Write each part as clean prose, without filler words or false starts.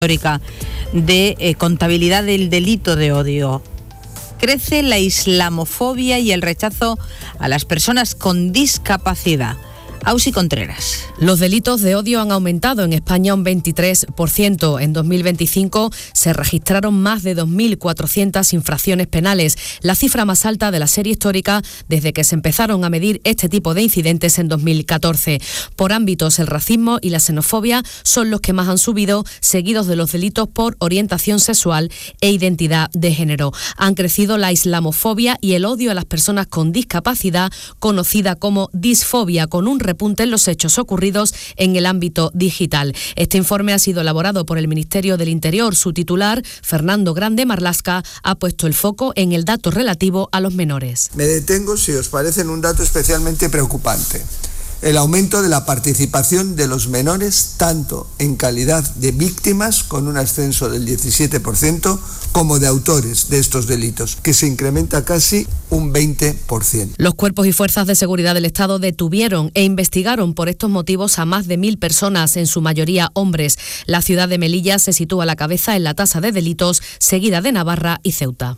histórica de contabilidad del delito de odio. Crece la islamofobia y el rechazo a las personas con discapacidad. Ausi Contreras. Los delitos de odio han aumentado en España un 23%. En 2025 se registraron más de 2.400 infracciones penales, la cifra más alta de la serie histórica desde que se empezaron a medir este tipo de incidentes en 2014. Por ámbitos, el racismo y la xenofobia son los que más han subido, seguidos de los delitos por orientación sexual e identidad de género. Han crecido la islamofobia y el odio a las personas con discapacidad, conocida como disfobia, con un repunte en los hechos ocurridos en el ámbito digital. Este informe ha sido elaborado por el Ministerio del Interior. Su titular, Fernando Grande Marlasca, ha puesto el foco en el dato relativo a los menores. Me detengo, si os parece, en un dato especialmente preocupante: el aumento de la participación de los menores, tanto en calidad de víctimas, con un ascenso del 17%, como de autores de estos delitos, que se incrementa casi un 20%. Los cuerpos y fuerzas de seguridad del Estado detuvieron e investigaron por estos motivos a más de 1.000 personas, en su mayoría hombres. La ciudad de Melilla se sitúa a la cabeza en la tasa de delitos, seguida de Navarra y Ceuta.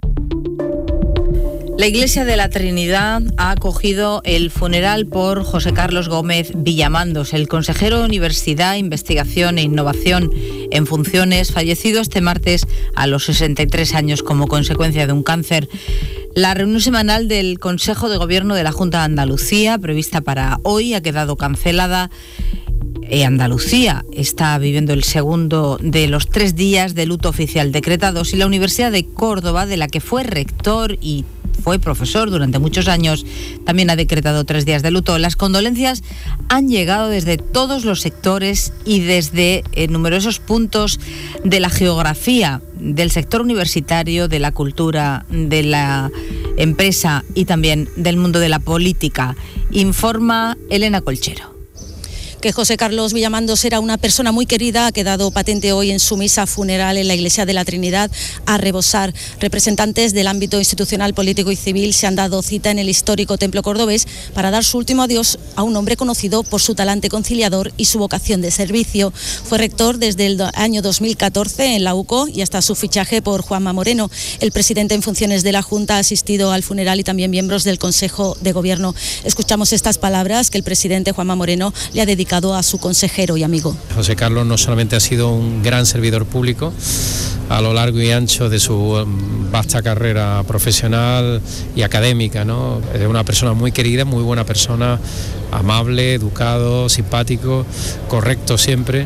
La Iglesia de la Trinidad ha acogido el funeral por José Carlos Gómez Villamandos, el consejero de Universidad, Investigación e Innovación en funciones, fallecido este martes a los 63 años como consecuencia de un cáncer. La reunión semanal del Consejo de Gobierno de la Junta de Andalucía, prevista para hoy, ha quedado cancelada. Andalucía está viviendo el segundo de los 3 días de luto oficial decretados, y la Universidad de Córdoba, de la que fue rector y fue profesor durante muchos años, también ha decretado 3 días de luto. Las condolencias han llegado desde todos los sectores y desde numerosos puntos de la geografía, del sector universitario, de la cultura, de la empresa y también del mundo de la política. Informa Elena Colchero. Que José Carlos Villamandos era una persona muy querida ha quedado patente hoy en su misa funeral en la Iglesia de la Trinidad a rebosar. Representantes del ámbito institucional, político y civil se han dado cita en el histórico templo cordobés para dar su último adiós a un hombre conocido por su talante conciliador y su vocación de servicio. Fue rector desde el año 2014 en la UCO y hasta su fichaje por Juanma Moreno. El presidente en funciones de la Junta ha asistido al funeral y también miembros del Consejo de Gobierno. Escuchamos estas palabras que el presidente Juanma Moreno le ha dedicado a su consejero y amigo. José Carlos no solamente ha sido un gran servidor público a lo largo y ancho de su vasta carrera profesional y académica, ¿no? Es una persona muy querida, muy buena persona, amable, educado, simpático, correcto siempre.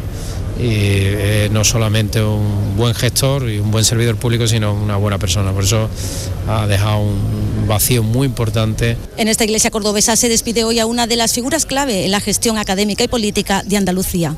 Y no solamente un buen gestor y un buen servidor público, sino una buena persona. Por eso ha dejado un vacío muy importante. En esta iglesia cordobesa se despide hoy a una de las figuras clave en la gestión académica y política de Andalucía.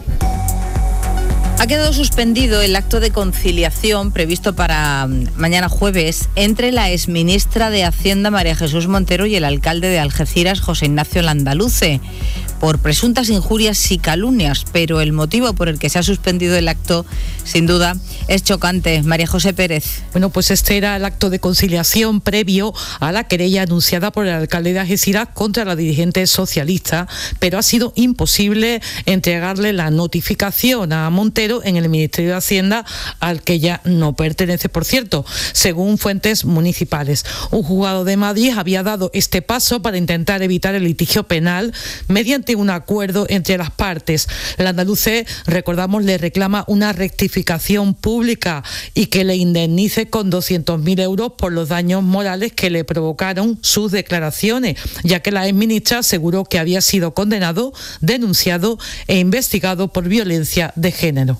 Ha quedado suspendido el acto de conciliación previsto para mañana jueves entre la exministra de Hacienda María Jesús Montero y el alcalde de Algeciras José Ignacio Landaluce por presuntas injurias y calumnias, pero el motivo por el que se ha suspendido el acto, sin duda, es chocante. María José Pérez. Bueno, pues este era el acto de conciliación previo a la querella anunciada por el alcalde de Algeciras contra la dirigente socialista, pero ha sido imposible entregarle la notificación a Montero en el Ministerio de Hacienda, al que ya no pertenece, por cierto, según fuentes municipales. Un juzgado de Madrid había dado este paso para intentar evitar el litigio penal mediante un acuerdo entre las partes. El andaluce, recordamos, le reclama una rectificación pública y que le indemnice con 200.000 euros por los daños morales que le provocaron sus declaraciones, ya que la exministra aseguró que había sido condenado, denunciado e investigado por violencia de género.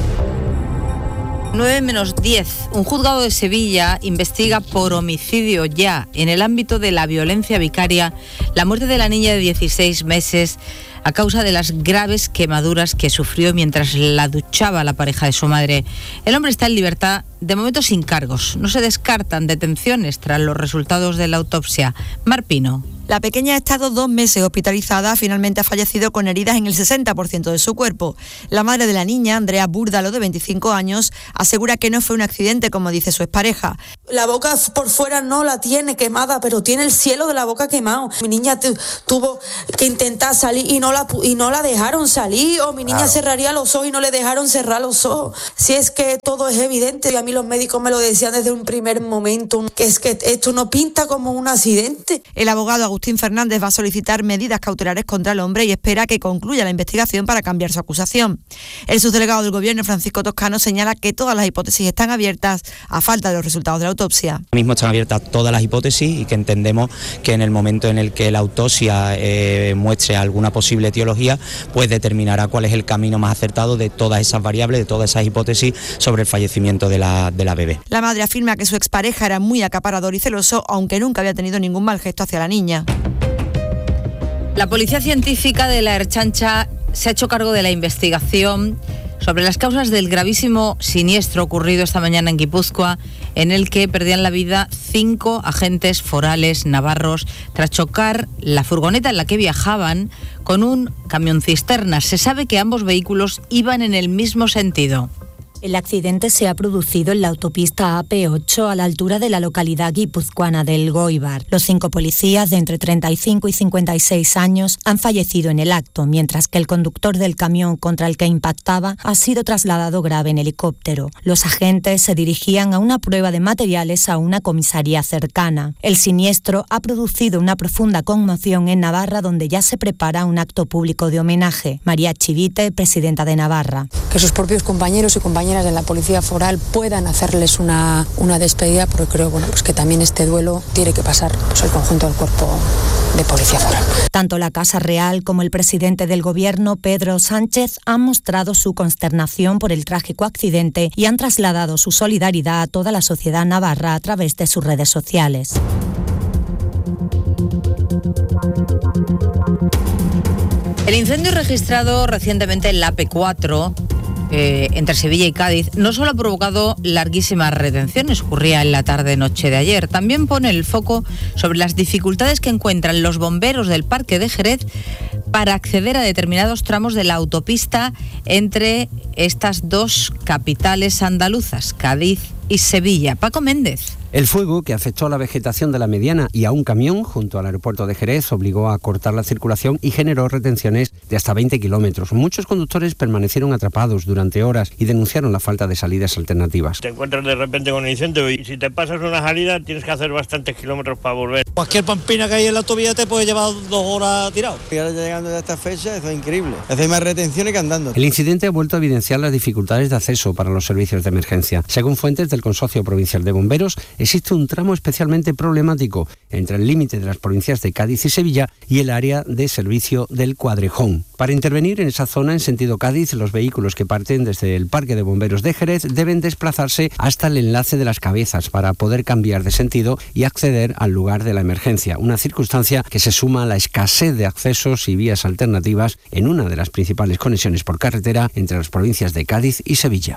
9:10. Un juzgado de Sevilla investiga por homicidio ya en el ámbito de la violencia vicaria la muerte de la niña de 16 meses a causa de las graves quemaduras que sufrió mientras la duchaba la pareja de su madre. El hombre está en libertad, de momento sin cargos. No se descartan detenciones tras los resultados de la autopsia. Mar Pino. La pequeña ha estado 2 meses hospitalizada, finalmente ha fallecido con heridas en el 60% de su cuerpo. La madre de la niña, Andrea Búrdalo, de 25 años, asegura que no fue un accidente, como dice su expareja. La boca por fuera no la tiene quemada, pero tiene el cielo de la boca quemado. Mi niña tuvo que intentar salir y no no la dejaron salir, o mi niña cerraría los ojos y no le dejaron cerrar los ojos. Si es que todo es evidente, y a mí los médicos me lo decían desde un primer momento, que es que esto no pinta como un accidente. El abogado Agustín Fernández va a solicitar medidas cautelares contra el hombre y espera que concluya la investigación para cambiar su acusación. El subdelegado del Gobierno, Francisco Toscano, señala que todas las hipótesis están abiertas a falta de los resultados de la autopsia. Ahora mismo están abiertas todas las hipótesis y que entendemos que en el momento en el que la autopsia muestre alguna posible etiología, pues determinará cuál es el camino más acertado de todas esas variables, de todas esas hipótesis sobre el fallecimiento de la bebé. La madre afirma que su expareja era muy acaparador y celoso, aunque nunca había tenido ningún mal gesto hacia la niña. La Policía Científica de la Ertzaintza se ha hecho cargo de la investigación sobre las causas del gravísimo siniestro ocurrido esta mañana en Guipúzcoa, en el que perdían la vida 5 agentes forales navarros tras chocar la furgoneta en la que viajaban con un camión cisterna. Se sabe que ambos vehículos iban en el mismo sentido. El accidente se ha producido en la autopista AP8 a la altura de la localidad guipuzcoana del Goibar. Los 5 policías de entre 35 y 56 años han fallecido en el acto, mientras que el conductor del camión contra el que impactaba ha sido trasladado grave en helicóptero. Los agentes se dirigían a una prueba de materiales a una comisaría cercana. El siniestro ha producido una profunda conmoción en Navarra, donde ya se prepara un acto público de homenaje. María Chivite, presidenta de Navarra. Que sus propios compañeros y compañeras de la Policía Foral puedan hacerles una despedida, porque creo pues que también este duelo tiene que pasar el conjunto del cuerpo de Policía Foral. Tanto la Casa Real como el presidente del Gobierno, Pedro Sánchez, han mostrado su consternación por el trágico accidente y han trasladado su solidaridad a toda la sociedad navarra a través de sus redes sociales. El incendio registrado recientemente en la AP4 entre Sevilla y Cádiz no solo ha provocado larguísimas retenciones, ocurría en la tarde-noche de ayer, también pone el foco sobre las dificultades que encuentran los bomberos del Parque de Jerez para acceder a determinados tramos de la autopista entre estas dos capitales andaluzas, Cádiz y Sevilla. Paco Méndez. El fuego, que afectó a la vegetación de la mediana y a un camión junto al aeropuerto de Jerez, obligó a cortar la circulación y generó retenciones de hasta 20 kilómetros. Muchos conductores permanecieron atrapados durante horas y denunciaron la falta de salidas alternativas. Te encuentras de repente con el incendio y si te pasas una salida tienes que hacer bastantes kilómetros para volver. Cualquier pampina que hay en la autovía te puede llevar 2 horas tirado. Y ahora llegando a esta fecha, eso es increíble. Hay más retenciones que andando. El incidente ha vuelto a evidenciar las dificultades de acceso para los servicios de emergencia. Según fuentes del Consorcio Provincial de Bomberos, existe un tramo especialmente problemático entre el límite de las provincias de Cádiz y Sevilla y el área de servicio del Cuadrejón. Para intervenir en esa zona en sentido Cádiz, los vehículos que parten desde el Parque de Bomberos de Jerez deben desplazarse hasta el enlace de Las Cabezas para poder cambiar de sentido y acceder al lugar de la emergencia, una circunstancia que se suma a la escasez de accesos y vías alternativas en una de las principales conexiones por carretera entre las provincias de Cádiz y Sevilla.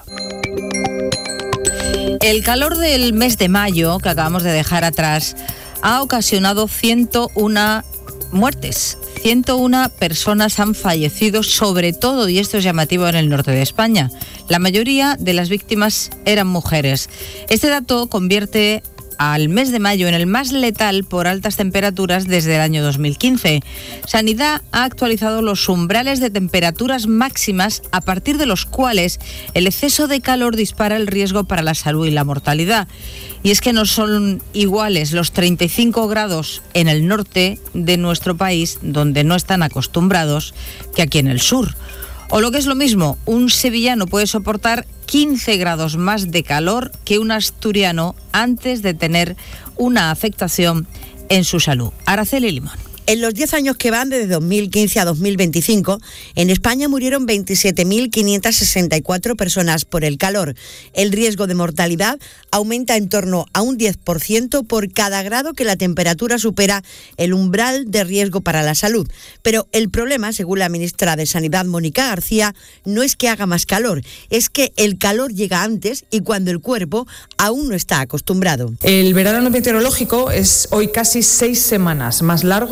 El calor del mes de mayo, que acabamos de dejar atrás, ha ocasionado 101 muertes. 101 personas han fallecido, sobre todo, y esto es llamativo, en el norte de España. La mayoría de las víctimas eran mujeres. Este dato convierte al mes de mayo en el más letal por altas temperaturas desde el año 2015. Sanidad ha actualizado los umbrales de temperaturas máximas a partir de los cuales el exceso de calor dispara el riesgo para la salud y la mortalidad. Y es que no son iguales los 35 grados en el norte de nuestro país, donde no están acostumbrados, que aquí en el sur. O lo que es lo mismo, un sevillano puede soportar 15 grados más de calor que un asturiano antes de tener una afectación en su salud. Araceli Limón. En los 10 años que van, desde 2015 a 2025, en España murieron 27.564 personas por el calor. El riesgo de mortalidad aumenta en torno a un 10% por cada grado que la temperatura supera el umbral de riesgo para la salud. Pero el problema, según la ministra de Sanidad, Mónica García, no es que haga más calor, es que el calor llega antes y cuando el cuerpo aún no está acostumbrado. El verano meteorológico es hoy casi 6 semanas más largo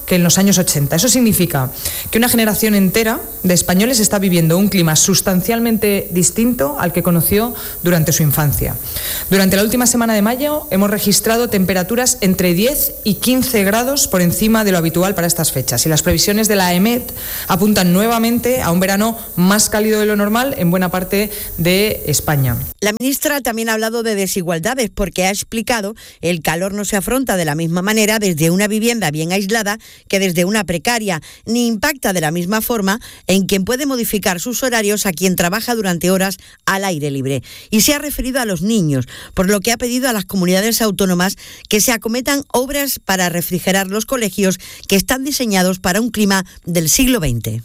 que en los años 80. Eso significa que una generación entera de españoles está viviendo un clima sustancialmente distinto al que conoció durante su infancia. Durante la última semana de mayo hemos registrado temperaturas entre 10 y 15 grados por encima de lo habitual para estas fechas, y las previsiones de la EMET apuntan nuevamente a un verano más cálido de lo normal en buena parte de España. La ministra también ha hablado de desigualdades porque ha explicado el calor no se afronta de la misma manera desde una vivienda bien aislada que desde una precaria, ni impacta de la misma forma en quien puede modificar sus horarios a quien trabaja durante horas al aire libre. Y se ha referido a los niños, por lo que ha pedido a las comunidades autónomas que se acometan obras para refrigerar los colegios que están diseñados para un clima del siglo XX.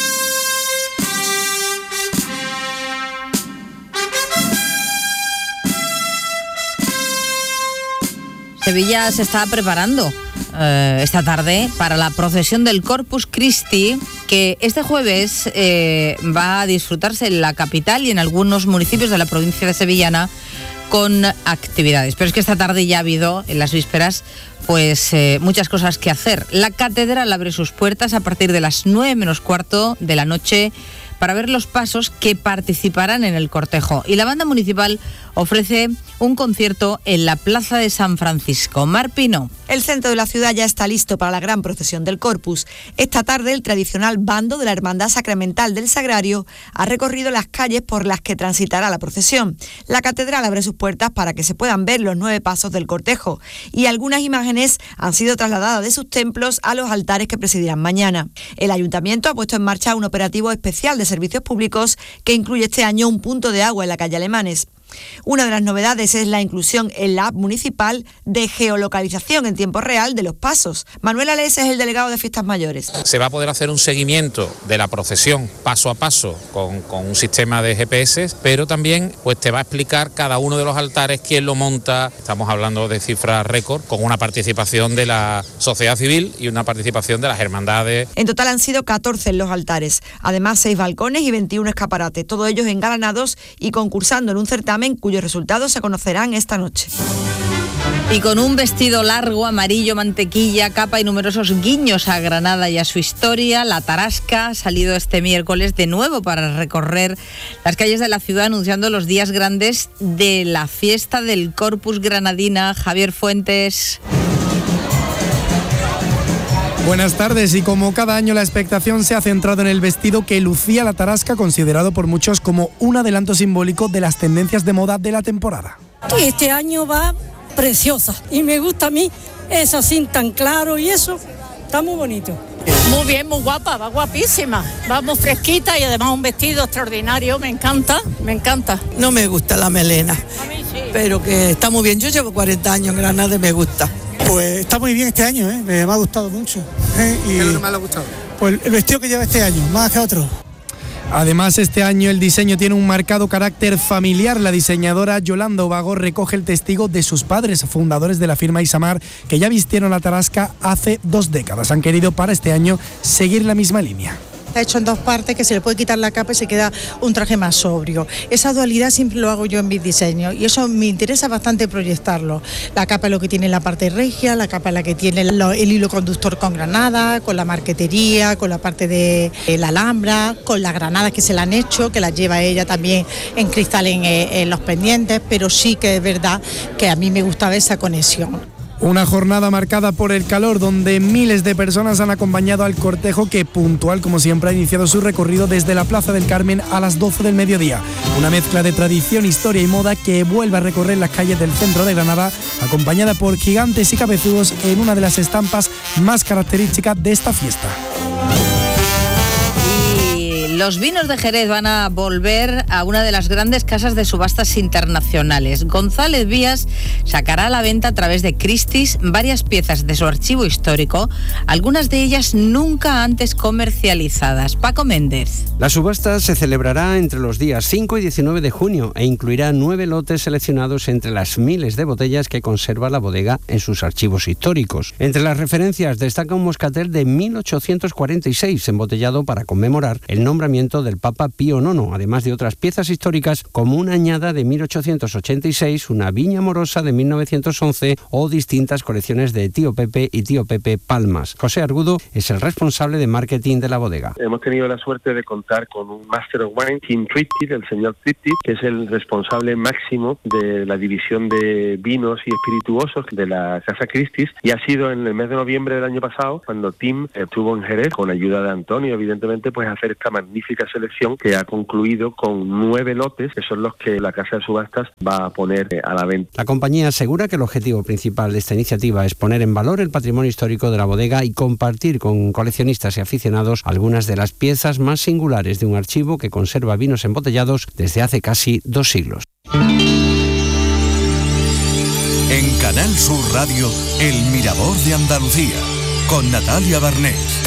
Sevilla se está preparando esta tarde para la procesión del Corpus Christi, que este jueves va a disfrutarse en la capital y en algunos municipios de la provincia de Sevillana con actividades. Pero es que esta tarde ya ha habido, en las vísperas, pues muchas cosas que hacer. La catedral abre sus puertas a partir de las 9 menos cuarto de la noche para ver los pasos que participarán en el cortejo. Y la banda municipal ofrece un concierto en la Plaza de San Francisco. Mar Pino. El centro de la ciudad ya está listo para la gran procesión del Corpus. Esta tarde el tradicional bando de la Hermandad Sacramental del Sagrario ha recorrido las calles por las que transitará la procesión. La catedral abre sus puertas para que se puedan ver los 9 pasos del cortejo, y algunas imágenes han sido trasladadas de sus templos a los altares que presidirán mañana. El ayuntamiento ha puesto en marcha un operativo especial de servicios públicos que incluye este año un punto de agua en la calle Alemanes. Una de las novedades es la inclusión en la app municipal de geolocalización en tiempo real de los pasos. Manuel Alés es el delegado de Fiestas Mayores. Se va a poder hacer un seguimiento de la procesión paso a paso con un sistema de GPS, pero también pues te va a explicar cada uno de los altares, quién lo monta. Estamos hablando de cifras récord, con una participación de la sociedad civil y una participación de las hermandades. En total han sido 14 en los altares, además 6 balcones y 21 escaparates, todos ellos engalanados y concursando en un certamen cuyos resultados se conocerán esta noche. Y con un vestido largo, amarillo, mantequilla, capa y numerosos guiños a Granada y a su historia, la Tarasca ha salido este miércoles de nuevo para recorrer las calles de la ciudad anunciando los días grandes de la fiesta del Corpus Granadina. Javier Fuentes. Buenas tardes, y como cada año la expectación se ha centrado en el vestido que lucía la Tarasca, considerado por muchos como un adelanto simbólico de las tendencias de moda de la temporada. Este año va preciosa y me gusta a mí, es así tan claro y eso, está muy bonito. Muy bien, muy guapa, va guapísima, va muy fresquita y además un vestido extraordinario, me encanta, me encanta. No me gusta la melena, A mí sí. pero que está muy bien, yo llevo 40 años en Granada y me gusta. Pues está muy bien este año, me ha gustado mucho. Y ¿qué es lo que más le ha gustado? Pues el vestido que lleva este año, más que otro. Además, este año el diseño tiene un marcado carácter familiar. La diseñadora Yolanda Ovago recoge el testigo de sus padres, fundadores de la firma Isamar, que ya vistieron la Tarasca hace 2 décadas. Han querido para este año seguir la misma línea. Está hecho en 2 partes, que se le puede quitar la capa y se queda un traje más sobrio. Esa dualidad siempre lo hago yo en mis diseños y eso me interesa bastante proyectarlo. La capa es lo que tiene la parte regia, la capa es la que tiene el hilo conductor con granada, con la marquetería, con la parte de la alhambra, con las granadas que se le han hecho, que las lleva ella también en cristal en los pendientes, pero sí que es verdad que a mí me gustaba esa conexión. Una jornada marcada por el calor, donde miles de personas han acompañado al cortejo que, puntual como siempre, ha iniciado su recorrido desde la Plaza del Carmen a las 12 del mediodía. Una mezcla de tradición, historia y moda que vuelve a recorrer las calles del centro de Granada, acompañada por gigantes y cabezudos en una de las estampas más características de esta fiesta. Los vinos de Jerez van a volver a una de las grandes casas de subastas internacionales. González Vías sacará a la venta a través de Christie's varias piezas de su archivo histórico, algunas de ellas nunca antes comercializadas. Paco Méndez. La subasta se celebrará entre los días 5 y 19 de junio e incluirá 9 lotes seleccionados entre las miles de botellas que conserva la bodega en sus archivos históricos. Entre las referencias destaca un moscatel de 1846 embotellado para conmemorar el nombre nombramiento del Papa Pío IX, además de otras piezas históricas como una añada de 1886, una viña amorosa de 1911 o distintas colecciones de Tío Pepe y Tío Pepe Palmas. José Argudo es el responsable de marketing de la bodega. Hemos tenido la suerte de contar con un Master of Wine, Tim Triptych, el señor Triptych, que es el responsable máximo de la división de vinos y espirituosos de la Casa Christie's, y ha sido en el mes de noviembre del año pasado cuando Tim estuvo en Jerez, con ayuda de Antonio, evidentemente, pues hacer esta magnífica selección que ha concluido con 9 lotes, que son los que la Casa de Subastas va a poner a la venta. La compañía asegura que el objetivo principal de esta iniciativa es poner en valor el patrimonio histórico de la bodega y compartir con coleccionistas y aficionados algunas de las piezas más singulares de un archivo que conserva vinos embotellados desde hace casi 2 siglos. En Canal Sur Radio, El Mirador de Andalucía, con Natalia Barnés.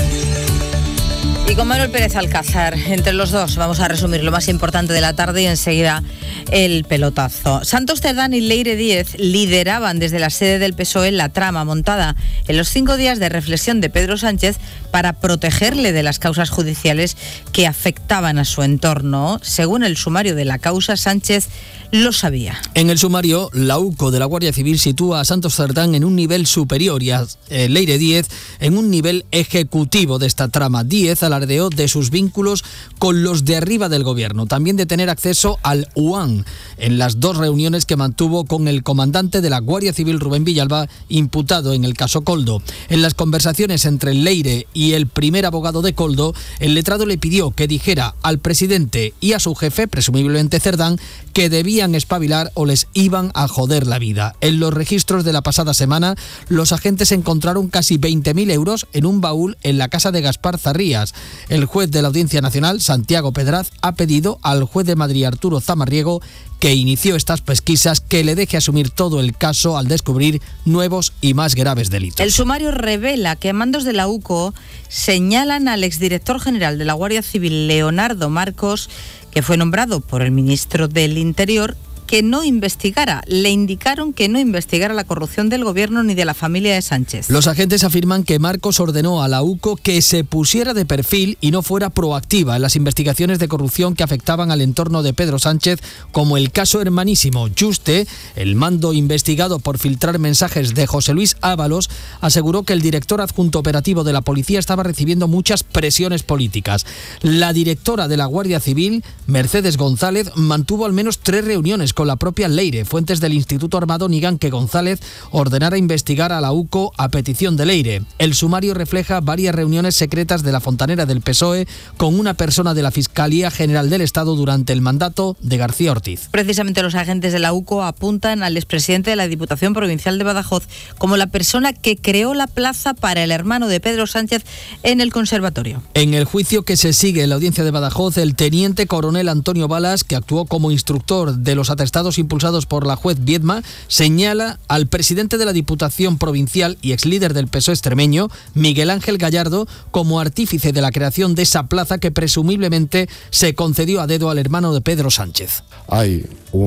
Y con Manuel Pérez Alcázar, entre los dos vamos a resumir lo más importante de la tarde y enseguida el pelotazo. Santos Cerdán y Leire Díez lideraban desde la sede del PSOE la trama montada en los 5 días de reflexión de Pedro Sánchez para protegerle de las causas judiciales que afectaban a su entorno. Según el sumario de la causa, Sánchez lo sabía. En el sumario, la UCO de la Guardia Civil sitúa a Santos Cerdán en un nivel superior y a Leire Díez en un nivel ejecutivo de esta trama. Díez alardeó de sus vínculos con los de arriba del gobierno, también de tener acceso al UAN en las 2 reuniones que mantuvo con el comandante de la Guardia Civil, Rubén Villalba, imputado en el caso Koldo. En las conversaciones entre Leire y el primer abogado de Koldo, el letrado le pidió que dijera al presidente y a su jefe, presumiblemente Cerdán, que debían espabilar o les iban a joder la vida. En los registros de la pasada semana, los agentes encontraron casi 20.000 euros en un baúl en la casa de Gaspar Zarrías. El juez de la Audiencia Nacional, Santiago Pedraz, ha pedido al juez de Madrid, Arturo Zamarriego, que inició estas pesquisas, que le deje asumir todo el caso al descubrir nuevos y más graves delitos. El sumario revela que mandos de la UCO señalan al exdirector general de la Guardia Civil, Leonardo Marcos, que fue nombrado por el ministro del Interior, que no investigara. Le indicaron que no investigara la corrupción del gobierno ni de la familia de Sánchez. Los agentes afirman que Marcos ordenó a la UCO que se pusiera de perfil y no fuera proactiva en las investigaciones de corrupción que afectaban al entorno de Pedro Sánchez, como el caso hermanísimo. Juste, el mando investigado por filtrar mensajes de José Luis Ábalos, aseguró que el director adjunto operativo de la policía estaba recibiendo muchas presiones políticas. La directora de la Guardia Civil, Mercedes González, mantuvo al menos 3 reuniones con la propia Leire. Fuentes del Instituto Armado niegan que González ordenara investigar a la UCO a petición de Leire. El sumario refleja varias reuniones secretas de la fontanera del PSOE con una persona de la Fiscalía General del Estado durante el mandato de García Ortiz. Precisamente los agentes de la UCO apuntan al expresidente de la Diputación Provincial de Badajoz como la persona que creó la plaza para el hermano de Pedro Sánchez en el Conservatorio. En el juicio que se sigue en la audiencia de Badajoz, el teniente coronel Antonio Balas, que actuó como instructor de los atestados impulsados por la juez Viedma, señala al presidente de la Diputación Provincial y exlíder del PSOE extremeño, Miguel Ángel Gallardo, como artífice de la creación de esa plaza que presumiblemente se concedió a dedo al hermano de Pedro Sánchez. Hay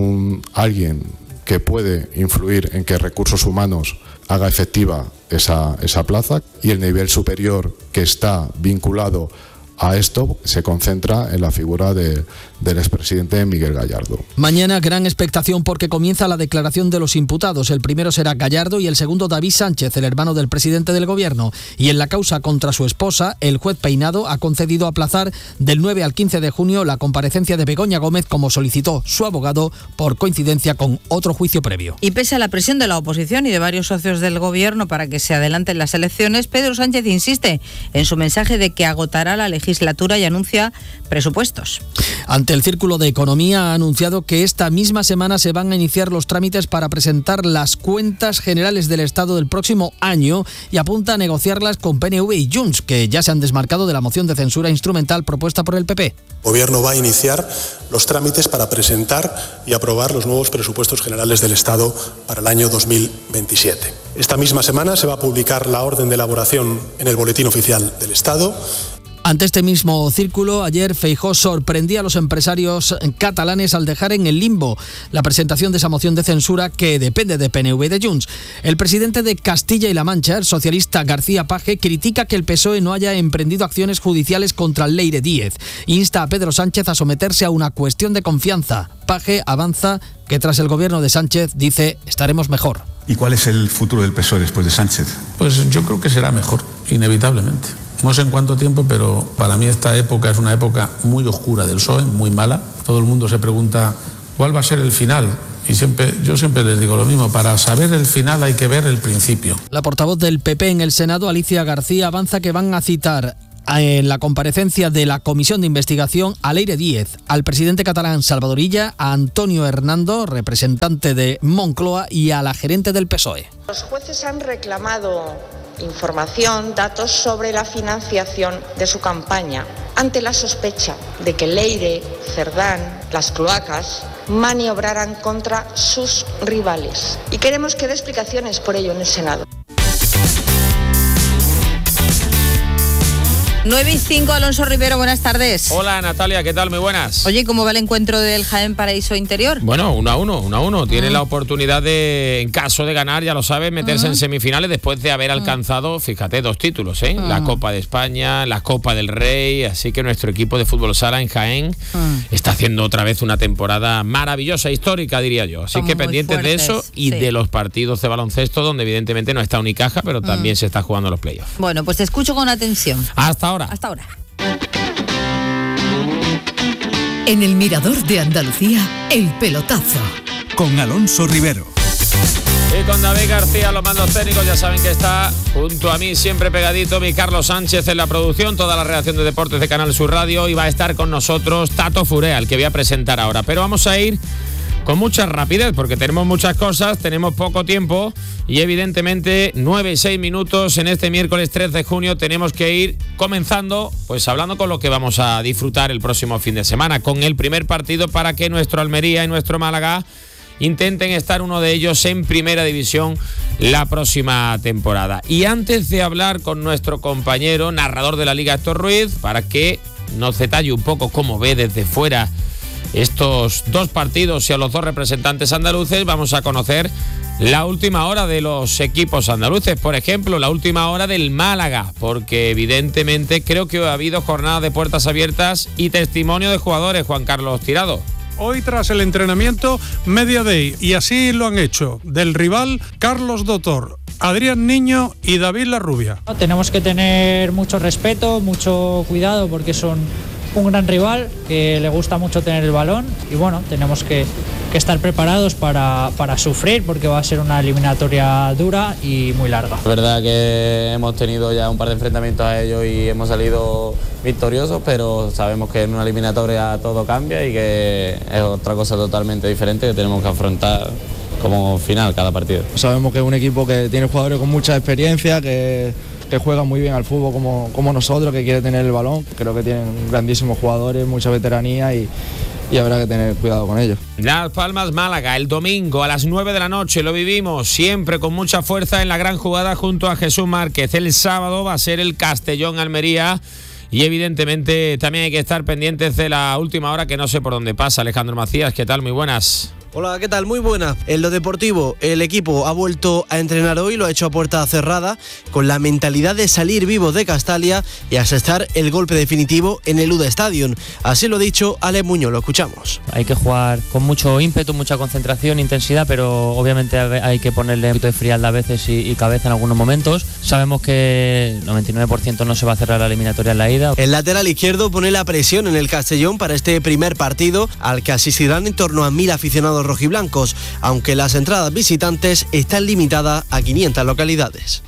alguien que puede influir en que Recursos Humanos haga efectiva esa plaza, y el nivel superior que está vinculado a esto se concentra en la figura del expresidente Miguel Gallardo. Mañana gran expectación porque comienza la declaración de los imputados. El primero será Gallardo y el segundo David Sánchez, el hermano del presidente del gobierno. Y en la causa contra su esposa, el juez Peinado ha concedido aplazar del 9 al 15 de junio la comparecencia de Begoña Gómez, como solicitó su abogado, por coincidencia con otro juicio previo. Y pese a la presión de la oposición y de varios socios del gobierno para que se adelanten las elecciones, Pedro Sánchez insiste en su mensaje de que agotará la legislatura y anuncia presupuestos. Ante el Círculo de Economía ha anunciado que esta misma semana se van a iniciar los trámites para presentar las cuentas generales del Estado del próximo año y apunta a negociarlas con PNV y Junts, que ya se han desmarcado de la moción de censura instrumental propuesta por el PP. El Gobierno va a iniciar los trámites para presentar y aprobar los nuevos presupuestos generales del Estado para el año 2027. Esta misma semana se va a publicar la orden de elaboración en el Boletín Oficial del Estado Ante este mismo círculo, ayer Feijóo sorprendía a los empresarios catalanes al dejar en el limbo la presentación de esa moción de censura que depende de PNV y de Junts. El presidente de Castilla y La Mancha, el socialista García Page, critica que el PSOE no haya emprendido acciones judiciales contra Leire Díez. Insta a Pedro Sánchez a someterse a una cuestión de confianza. Page avanza que tras el gobierno de Sánchez, dice, estaremos mejor. ¿Y cuál es el futuro del PSOE después de Sánchez? Pues yo creo que será mejor, inevitablemente. No sé en cuánto tiempo, pero para mí esta época es una época muy oscura del PSOE, muy mala. Todo el mundo se pregunta cuál va a ser el final. Y yo siempre les digo lo mismo, para saber el final hay que ver el principio. La portavoz del PP en el Senado, Alicia García, avanza que van a citar en la comparecencia de la Comisión de Investigación a Leire Díez, al presidente catalán Salvador Illa, a Antonio Hernando, representante de Moncloa, y a la gerente del PSOE. Los jueces han reclamado información, datos sobre la financiación de su campaña, ante la sospecha de que Leire, Cerdán, las cloacas, maniobraran contra sus rivales. Y queremos que dé explicaciones por ello en el Senado. 9:05, Alonso Rivero, buenas tardes. Hola Natalia, ¿qué tal? Muy buenas. Oye, ¿cómo va el encuentro del Jaén Paraíso Interior? Bueno, 1-1. Tiene la oportunidad de, en caso de ganar, ya lo sabes, meterse en semifinales después de haber alcanzado, fíjate, 2 títulos, ¿eh? La Copa de España, la Copa del Rey, así que nuestro equipo de fútbol sala en Jaén está haciendo otra vez una temporada maravillosa, histórica, diría yo. Así que pendientes de eso y de los partidos de baloncesto, donde evidentemente no está Unicaja, pero también se está jugando los playoffs. Bueno, pues te escucho con atención. Hasta ahora. En el Mirador de Andalucía, el pelotazo. Con Alonso Rivero. Y con David García, los mandos técnicos, ya saben que está junto a mí, siempre pegadito, mi Carlos Sánchez en la producción, toda la redacción de deportes de Canal Sur Radio, y va a estar con nosotros Tato Furea, el que voy a presentar ahora. Pero vamos a ir con mucha rapidez, porque tenemos muchas cosas, tenemos poco tiempo y evidentemente 9 y 6 minutos en este miércoles 3 de junio tenemos que ir comenzando, pues hablando con lo que vamos a disfrutar el próximo fin de semana, con el primer partido para que nuestro Almería y nuestro Málaga intenten estar uno de ellos en primera división la próxima temporada. Y antes de hablar con nuestro compañero narrador de la Liga, Héctor Ruiz, para que nos detalle un poco cómo ve desde fuera estos 2 partidos y a los 2 representantes andaluces, vamos a conocer la última hora de los equipos andaluces. Por ejemplo, la última hora del Málaga, porque evidentemente creo que ha habido jornada de puertas abiertas y testimonio de jugadores. Juan Carlos Tirado. Hoy, tras el entrenamiento, Media Day, y así lo han hecho, del rival Carlos Dotor, Adrián Niño y David Larrubia. Tenemos que tener mucho respeto, mucho cuidado, porque son un gran rival que le gusta mucho tener el balón, y bueno, tenemos que estar preparados para sufrir, porque va a ser una eliminatoria dura y muy larga. Es verdad que hemos tenido ya un par de enfrentamientos a ellos y hemos salido victoriosos, pero sabemos que en una eliminatoria todo cambia y que es otra cosa totalmente diferente que tenemos que afrontar como final cada partido. Sabemos que es un equipo que tiene jugadores con mucha experiencia, que juegan muy bien al fútbol como nosotros, que quiere tener el balón. Creo que tienen grandísimos jugadores, mucha veteranía y habrá que tener cuidado con ellos. Las Palmas Málaga, el domingo a las 9 de la noche, lo vivimos siempre con mucha fuerza en la gran jugada junto a Jesús Márquez. El sábado va a ser el Castellón Almería. Y evidentemente también hay que estar pendientes de la última hora, que no sé por dónde pasa. Alejandro Macías, ¿qué tal? Muy buenas. Hola, ¿qué tal? Muy buena. En lo deportivo, el equipo ha vuelto a entrenar hoy, lo ha hecho a puerta cerrada, con la mentalidad de salir vivos de Castalia y asestar el golpe definitivo en el UDA Stadium. Así lo ha dicho Ale Muñoz, lo escuchamos. Hay que jugar con mucho ímpetu, mucha concentración, intensidad, pero obviamente hay que ponerle un poquito de frialdad a veces y cabeza en algunos momentos. Sabemos que el 99% no se va a cerrar la eliminatoria en la ida. El lateral izquierdo pone la presión en el Castellón para este primer partido, al que asistirán en torno a 1000 aficionados rojiblancos, aunque las entradas visitantes están limitadas a 500 localidades.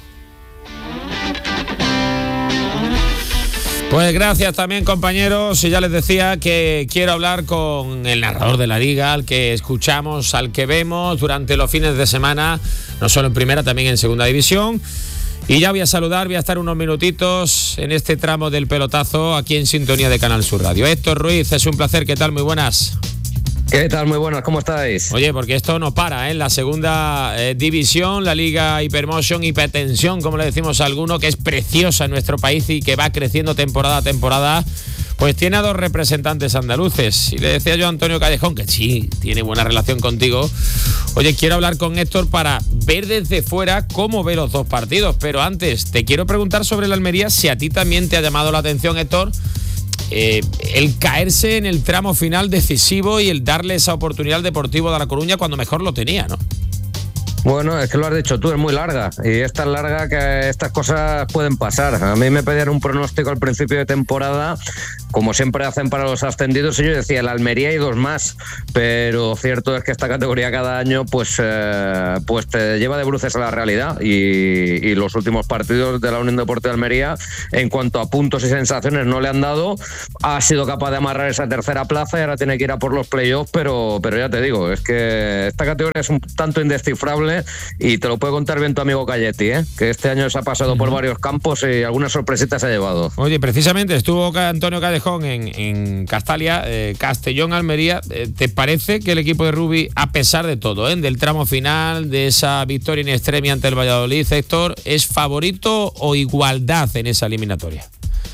Pues gracias también, compañeros, y ya les decía que quiero hablar con el narrador de la Liga, al que escuchamos, al que vemos durante los fines de semana, no solo en primera, también en segunda división. Y ya voy a saludar, voy a estar unos minutitos en este tramo del pelotazo aquí en sintonía de Canal Sur Radio. Héctor Ruiz, es un placer, ¿qué tal? Muy buenas. ¿Qué tal? Muy buenas, ¿cómo estáis? Oye, porque esto no para, ¿eh? En la segunda división, la Liga Hypermotion, hipertensión, como le decimos a alguno, que es preciosa en nuestro país y que va creciendo temporada a temporada, pues tiene a 2 representantes andaluces. Y le decía yo a Antonio Callejón, que sí, tiene buena relación contigo. Oye, quiero hablar con Héctor para ver desde fuera cómo ve los 2 partidos. Pero antes, te quiero preguntar sobre el Almería, si a ti también te ha llamado la atención, Héctor, el caerse en el tramo final decisivo y el darle esa oportunidad al Deportivo de La Coruña cuando mejor lo tenía, ¿no? Bueno, es que lo has dicho tú, es muy larga y es tan larga que estas cosas pueden pasar. A mí me pedían un pronóstico al principio de temporada, como siempre hacen para los ascendidos, y yo decía el Almería y 2 más, pero cierto es que esta categoría cada año pues te lleva de bruces a la realidad y los últimos partidos de la Unión Deportiva de Almería, en cuanto a puntos y sensaciones, no le han dado. Ha sido capaz de amarrar esa tercera plaza y ahora tiene que ir a por los playoffs, pero ya te digo, es que esta categoría es un tanto indescifrable y te lo puede contar bien tu amigo Calletti, que este año se ha pasado por varios campos y algunas sorpresitas se ha llevado. Oye, precisamente estuvo Antonio Callejón en Castalia, Castellón-Almería. ¿Te parece que el equipo de Rubi, a pesar de todo, del tramo final, de esa victoria in extremis ante el Valladolid, Héctor, es favorito o igualdad en esa eliminatoria?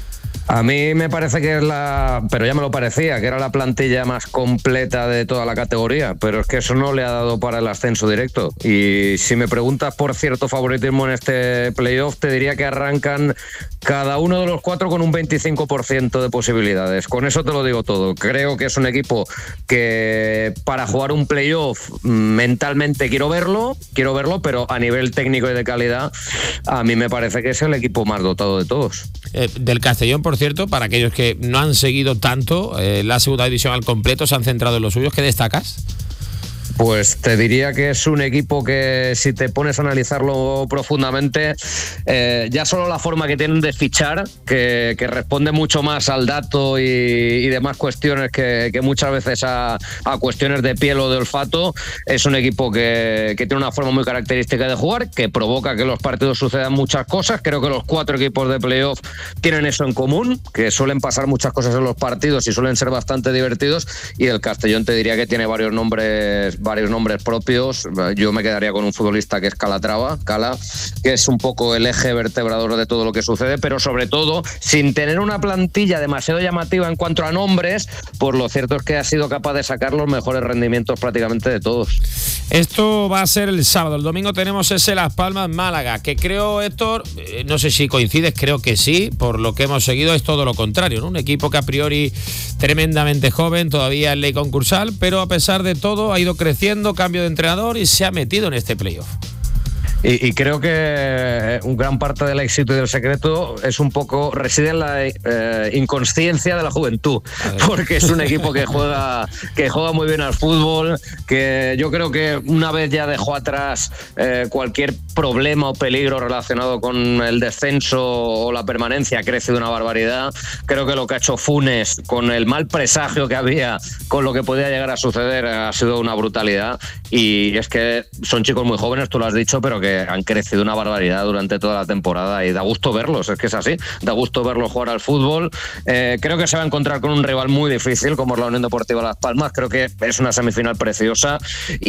A mí me parece que pero ya me lo parecía, que era la plantilla más completa de toda la categoría, pero es que eso no le ha dado para el ascenso directo. Y si me preguntas por cierto favoritismo en este playoff, te diría que arrancan cada uno de los 4 con un 25% de posibilidades. Con eso te lo digo todo. Creo que es un equipo que para jugar un playoff mentalmente quiero verlo, pero a nivel técnico y de calidad, a mí me parece que es el equipo más dotado de todos. Del Castellón, por cierto, para aquellos que no han seguido tanto la segunda división al completo, se han centrado en los suyos, ¿qué destacas? Pues te diría que es un equipo que, si te pones a analizarlo profundamente, ya solo la forma que tienen de fichar, que responde mucho más al dato y demás cuestiones que muchas veces a cuestiones de piel o de olfato, es un equipo que tiene una forma muy característica de jugar, que provoca que los partidos sucedan muchas cosas. Creo que los 4 equipos de playoff tienen eso en común, que suelen pasar muchas cosas en los partidos y suelen ser bastante divertidos, y el Castellón te diría que tiene varios nombres propios. Yo me quedaría con un futbolista que es Cala, que es un poco el eje vertebrador de todo lo que sucede, pero sobre todo, sin tener una plantilla demasiado llamativa en cuanto a nombres, pues lo cierto es que ha sido capaz de sacar los mejores rendimientos prácticamente de todos. Esto va a ser el sábado. El domingo tenemos ese Las Palmas Málaga, que creo, Héctor, no sé si coincides, creo que sí, por lo que hemos seguido es todo lo contrario, ¿no? Un equipo que a priori tremendamente joven, todavía en ley concursal, pero a pesar de todo ha ido creciendo, cambio de entrenador y se ha metido en este playoff. Y creo que gran parte del éxito y del secreto reside en la inconsciencia de la juventud, porque es un equipo que juega muy bien al fútbol, que yo creo que una vez ya dejó atrás cualquier problema o peligro relacionado con el descenso o la permanencia, crece de una barbaridad. Creo que lo que ha hecho Funes, con el mal presagio que había con lo que podía llegar a suceder, ha sido una brutalidad. Y es que son chicos muy jóvenes, tú lo has dicho, pero que han crecido una barbaridad durante toda la temporada y da gusto verlos, es que es así, da gusto verlos jugar al fútbol. Creo que se va a encontrar con un rival muy difícil como es la Unión Deportiva Las Palmas. Creo que es una semifinal preciosa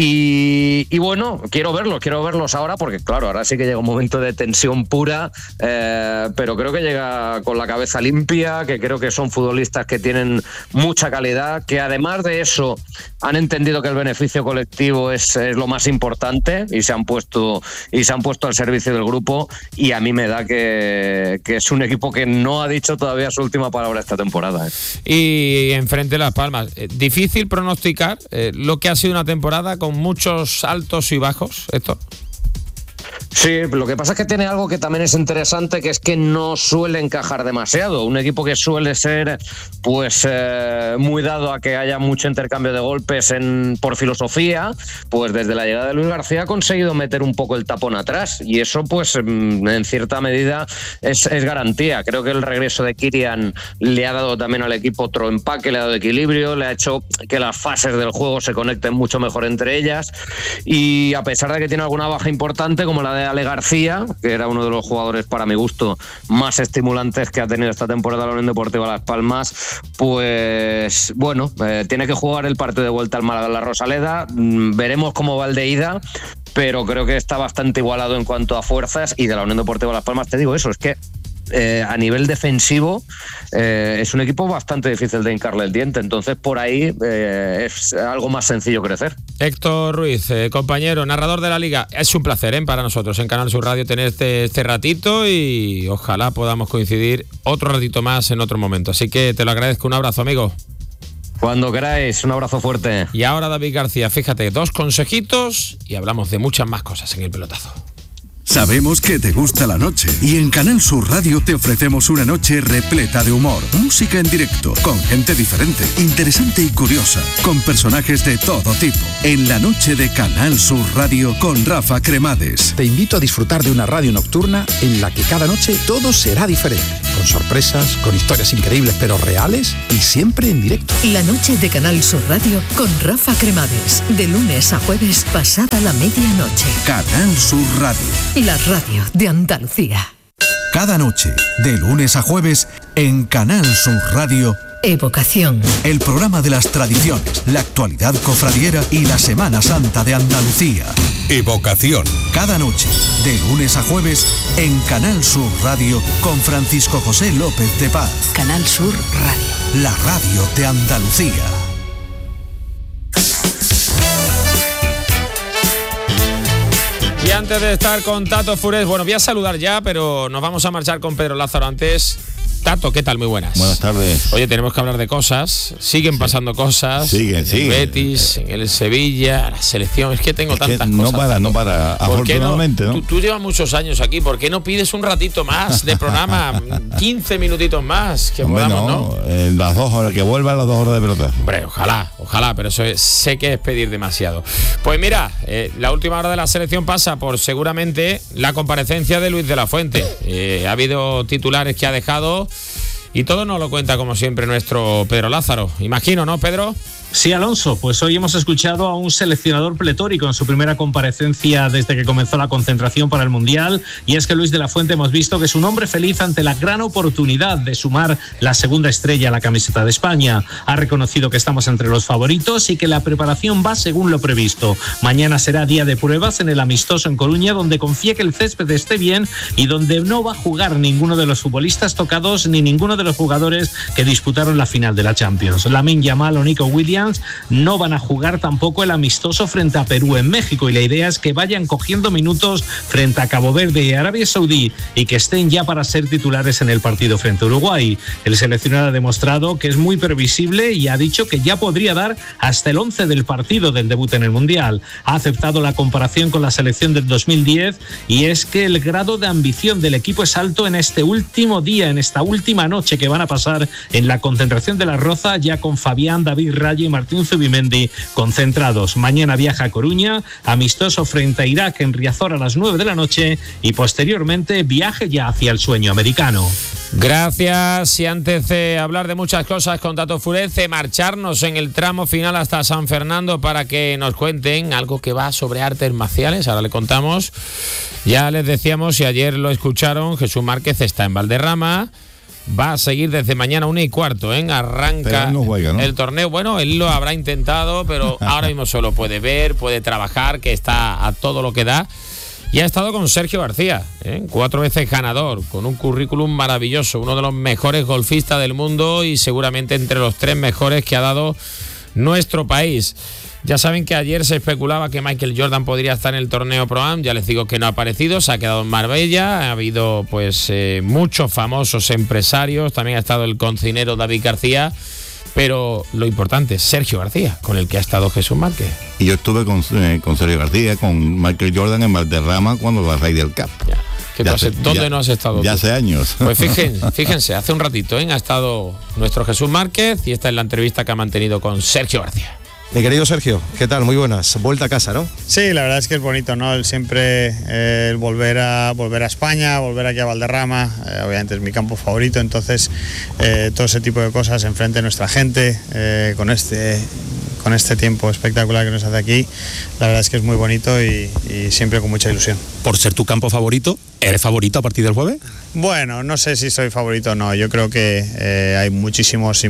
y bueno, quiero verlos ahora, porque claro, ahora sí que llega un momento de tensión pura, pero creo que llega con la cabeza limpia, que creo que son futbolistas que tienen mucha calidad, que además de eso han entendido que el beneficio colectivo es lo más importante y se han puesto al servicio del grupo, y a mí me da que es un equipo que no ha dicho todavía su última palabra esta temporada. Y enfrente Las Palmas, difícil pronosticar lo que ha sido una temporada con muchos altos y bajos, Héctor. Sí, lo que pasa es que tiene algo que también es interesante, que es que no suele encajar demasiado. Un equipo que suele ser pues muy dado a que haya mucho intercambio de golpes por filosofía, pues desde la llegada de Luis García ha conseguido meter un poco el tapón atrás, y eso pues en cierta medida es garantía. Creo que el regreso de Kirian le ha dado también al equipo otro empaque, le ha dado equilibrio, le ha hecho que las fases del juego se conecten mucho mejor entre ellas, y a pesar de que tiene alguna baja importante como la de de Ale García, que era uno de los jugadores, para mi gusto, más estimulantes que ha tenido esta temporada la Unión Deportiva Las Palmas, pues bueno, tiene que jugar el partido de vuelta al Málaga en la Rosaleda. Veremos cómo va el de ida, pero creo que está bastante igualado en cuanto a fuerzas. Y de la Unión Deportiva Las Palmas te digo eso, es que a nivel defensivo es un equipo bastante difícil de hincarle el diente, entonces por ahí es algo más sencillo crecer. Héctor Ruiz, compañero, narrador de la Liga, es un placer para nosotros en Canal Sur Radio tener este ratito, y ojalá podamos coincidir otro ratito más en otro momento, así que te lo agradezco. Un abrazo, amigo. Cuando queráis, un abrazo fuerte. Y ahora David García, fíjate, 2 consejitos y hablamos de muchas más cosas en el pelotazo. Sabemos que te gusta la noche y en Canal Sur Radio te ofrecemos una noche repleta de humor, música en directo, con gente diferente, interesante y curiosa, con personajes de todo tipo. En la noche de Canal Sur Radio con Rafa Cremades. Te invito a disfrutar de una radio nocturna en la que cada noche todo será diferente, con sorpresas, con historias increíbles pero reales y siempre en directo. La noche de Canal Sur Radio con Rafa Cremades, de lunes a jueves pasada la medianoche. Canal Sur Radio. La radio de Andalucía. Cada noche, de lunes a jueves, en Canal Sur Radio. Evocación. El programa de las tradiciones, la actualidad cofradiera y la Semana Santa de Andalucía. Evocación. Cada noche, de lunes a jueves, en Canal Sur Radio, con Francisco José López de Paz. Canal Sur Radio. La radio de Andalucía. Y antes de estar con Tato Fures, bueno, voy a saludar ya, pero nos vamos a marchar con Pedro Lázaro antes. Tato, ¿qué tal? Muy buenas. Buenas tardes. Oye, tenemos que hablar de cosas. Siguen pasando cosas. Siguen. El Betis, en el Sevilla, la selección. Es que tengo tantas cosas. No para. Afortunadamente, ¿no? Tú llevas muchos años aquí. ¿Por qué no pides un ratito más de programa? 15 minutitos más que podamos, ¿no? Las 2 horas, que vuelvan las 2 horas de pelota. Hombre, ojalá, pero eso sé que es pedir demasiado. Pues mira, la última hora de la selección pasa por seguramente la comparecencia de Luis de la Fuente. Ha habido titulares que ha dejado. Y todo nos lo cuenta, como siempre, nuestro Pedro Lázaro. Imagino, ¿no, Pedro? Sí, Alonso, pues hoy hemos escuchado a un seleccionador pletórico en su primera comparecencia desde que comenzó la concentración para el Mundial, y es que Luis de la Fuente hemos visto que es un hombre feliz ante la gran oportunidad de sumar la segunda estrella a la camiseta de España. Ha reconocido que estamos entre los favoritos y que la preparación va según lo previsto. Mañana será día de pruebas en el amistoso en Coruña, donde confía que el césped esté bien y donde no va a jugar ninguno de los futbolistas tocados ni ninguno de los jugadores que disputaron la final de la Champions. Lamine Yamal o Nico Williams no van a jugar tampoco el amistoso frente a Perú en México, y la idea es que vayan cogiendo minutos frente a Cabo Verde y Arabia Saudí y que estén ya para ser titulares en el partido frente a Uruguay. El seleccionador ha demostrado que es muy previsible y ha dicho que ya podría dar hasta el 11 del partido del debut en el Mundial. Ha aceptado la comparación con la selección del 2010, y es que el grado de ambición del equipo es alto en este último día, en esta última noche que van a pasar en la concentración de La Roza, ya con Fabián, David Raya y Martín Zubimendi concentrados. Mañana viaja a Coruña, amistoso frente a Irak en Riazor a las 9 de la noche, y posteriormente viaje ya hacia el sueño americano. Gracias. Y antes de hablar de muchas cosas con Tato Fures, de marcharnos en el tramo final hasta San Fernando para que nos cuenten algo que va sobre artes marciales. Ahora le contamos. Ya les decíamos, y ayer lo escucharon, Jesús Márquez está en Valderrama. Va a seguir desde mañana 1:15, arranca no juega, ¿no? El torneo. Bueno, él lo habrá intentado, pero ahora mismo solo puede ver, puede trabajar, que está a todo lo que da. Y ha estado con Sergio García, 4 veces ganador, con un currículum maravilloso, uno de los mejores golfistas del mundo y seguramente entre los 3 mejores que ha dado nuestro país. Ya saben que ayer se especulaba que Michael Jordan podría estar en el torneo Pro-Am, ya les digo que no ha aparecido, se ha quedado en Marbella. Ha habido pues muchos famosos empresarios, también ha estado el cocinero David García, pero lo importante es Sergio García, con el que ha estado Jesús Márquez. Y yo estuve con Sergio García, con Michael Jordan en Valderrama cuando la Ryder Cup. ¿Dónde no has estado? Ya hace años. Pues fíjense, hace un ratito ha estado nuestro Jesús Márquez, y esta es la entrevista que ha mantenido con Sergio García. Mi querido Sergio, ¿qué tal? Muy buenas. Vuelta a casa, ¿no? Sí, la verdad es que es bonito, ¿no? El volver a España, volver aquí a Valderrama, obviamente es mi campo favorito, entonces todo ese tipo de cosas enfrente de nuestra gente, con este con este tiempo espectacular que nos hace aquí, la verdad es que es muy bonito y siempre con mucha ilusión. Por ser tu campo favorito, ¿eres favorito a partir del jueves? Bueno, no sé si soy favorito o no. Yo creo que hay muchísimos y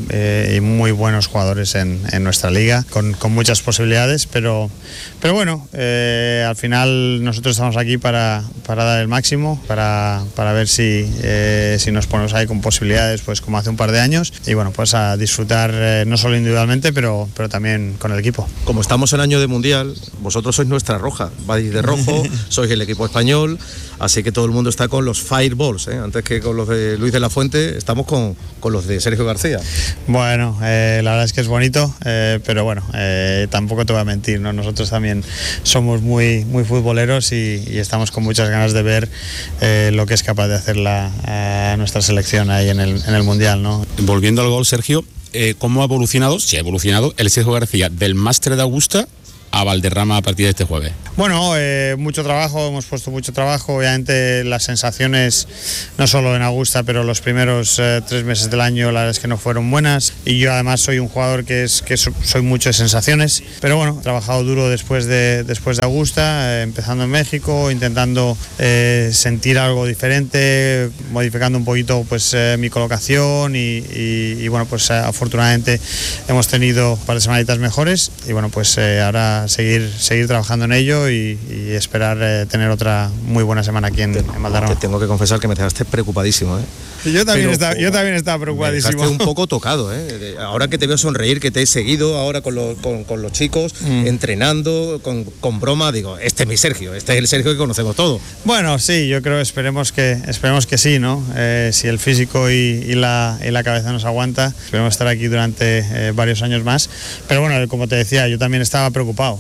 muy buenos jugadores en nuestra liga, con muchas posibilidades, pero bueno, al final nosotros estamos aquí para dar el máximo, para ver si nos ponemos ahí con posibilidades, pues como hace un par de años, y bueno, pues a disfrutar no solo individualmente, pero también con el equipo. Como estamos en año de Mundial, vosotros sois nuestra roja, vais de rojo, sois el equipo español, así que todo el mundo está con los Fireballs, antes que con los de Luis de la Fuente, estamos con los de Sergio García. Bueno, la verdad es que es bonito, pero bueno, tampoco te voy a mentir, ¿no? Nosotros también somos muy futboleros y estamos con muchas ganas de ver lo que es capaz de hacer nuestra selección ahí en el Mundial, ¿no? Volviendo al gol, Sergio, ¿cómo ha evolucionado, si ha evolucionado, el Sergio García del Máster de Augusta a Valderrama a partir de este jueves? Bueno, mucho trabajo, hemos puesto mucho trabajo, obviamente las sensaciones, no solo en Augusta, pero los primeros 3 meses del año la verdad es que no fueron buenas, y yo además soy un jugador que soy mucho de sensaciones, pero bueno, he trabajado duro después de Augusta, empezando en México, intentando sentir algo diferente, modificando un poquito pues mi colocación y bueno, pues afortunadamente hemos tenido un par de semanitas mejores y bueno, pues ahora seguir trabajando en ello y esperar tener otra muy buena semana aquí en Valderrama. Te tengo que confesar que me dejaste preocupadísimo, Yo también estaba preocupadísimo. Me dejaste un poco tocado, ahora que te veo sonreír, que te he seguido ahora con los chicos, entrenando, con broma, digo, este es mi Sergio, este es el Sergio que conocemos todos. Bueno, sí, yo creo, esperemos que sí, ¿no? Si el físico y la cabeza nos aguanta, esperemos estar aquí durante varios años más. Pero bueno, como te decía, yo también estaba preocupado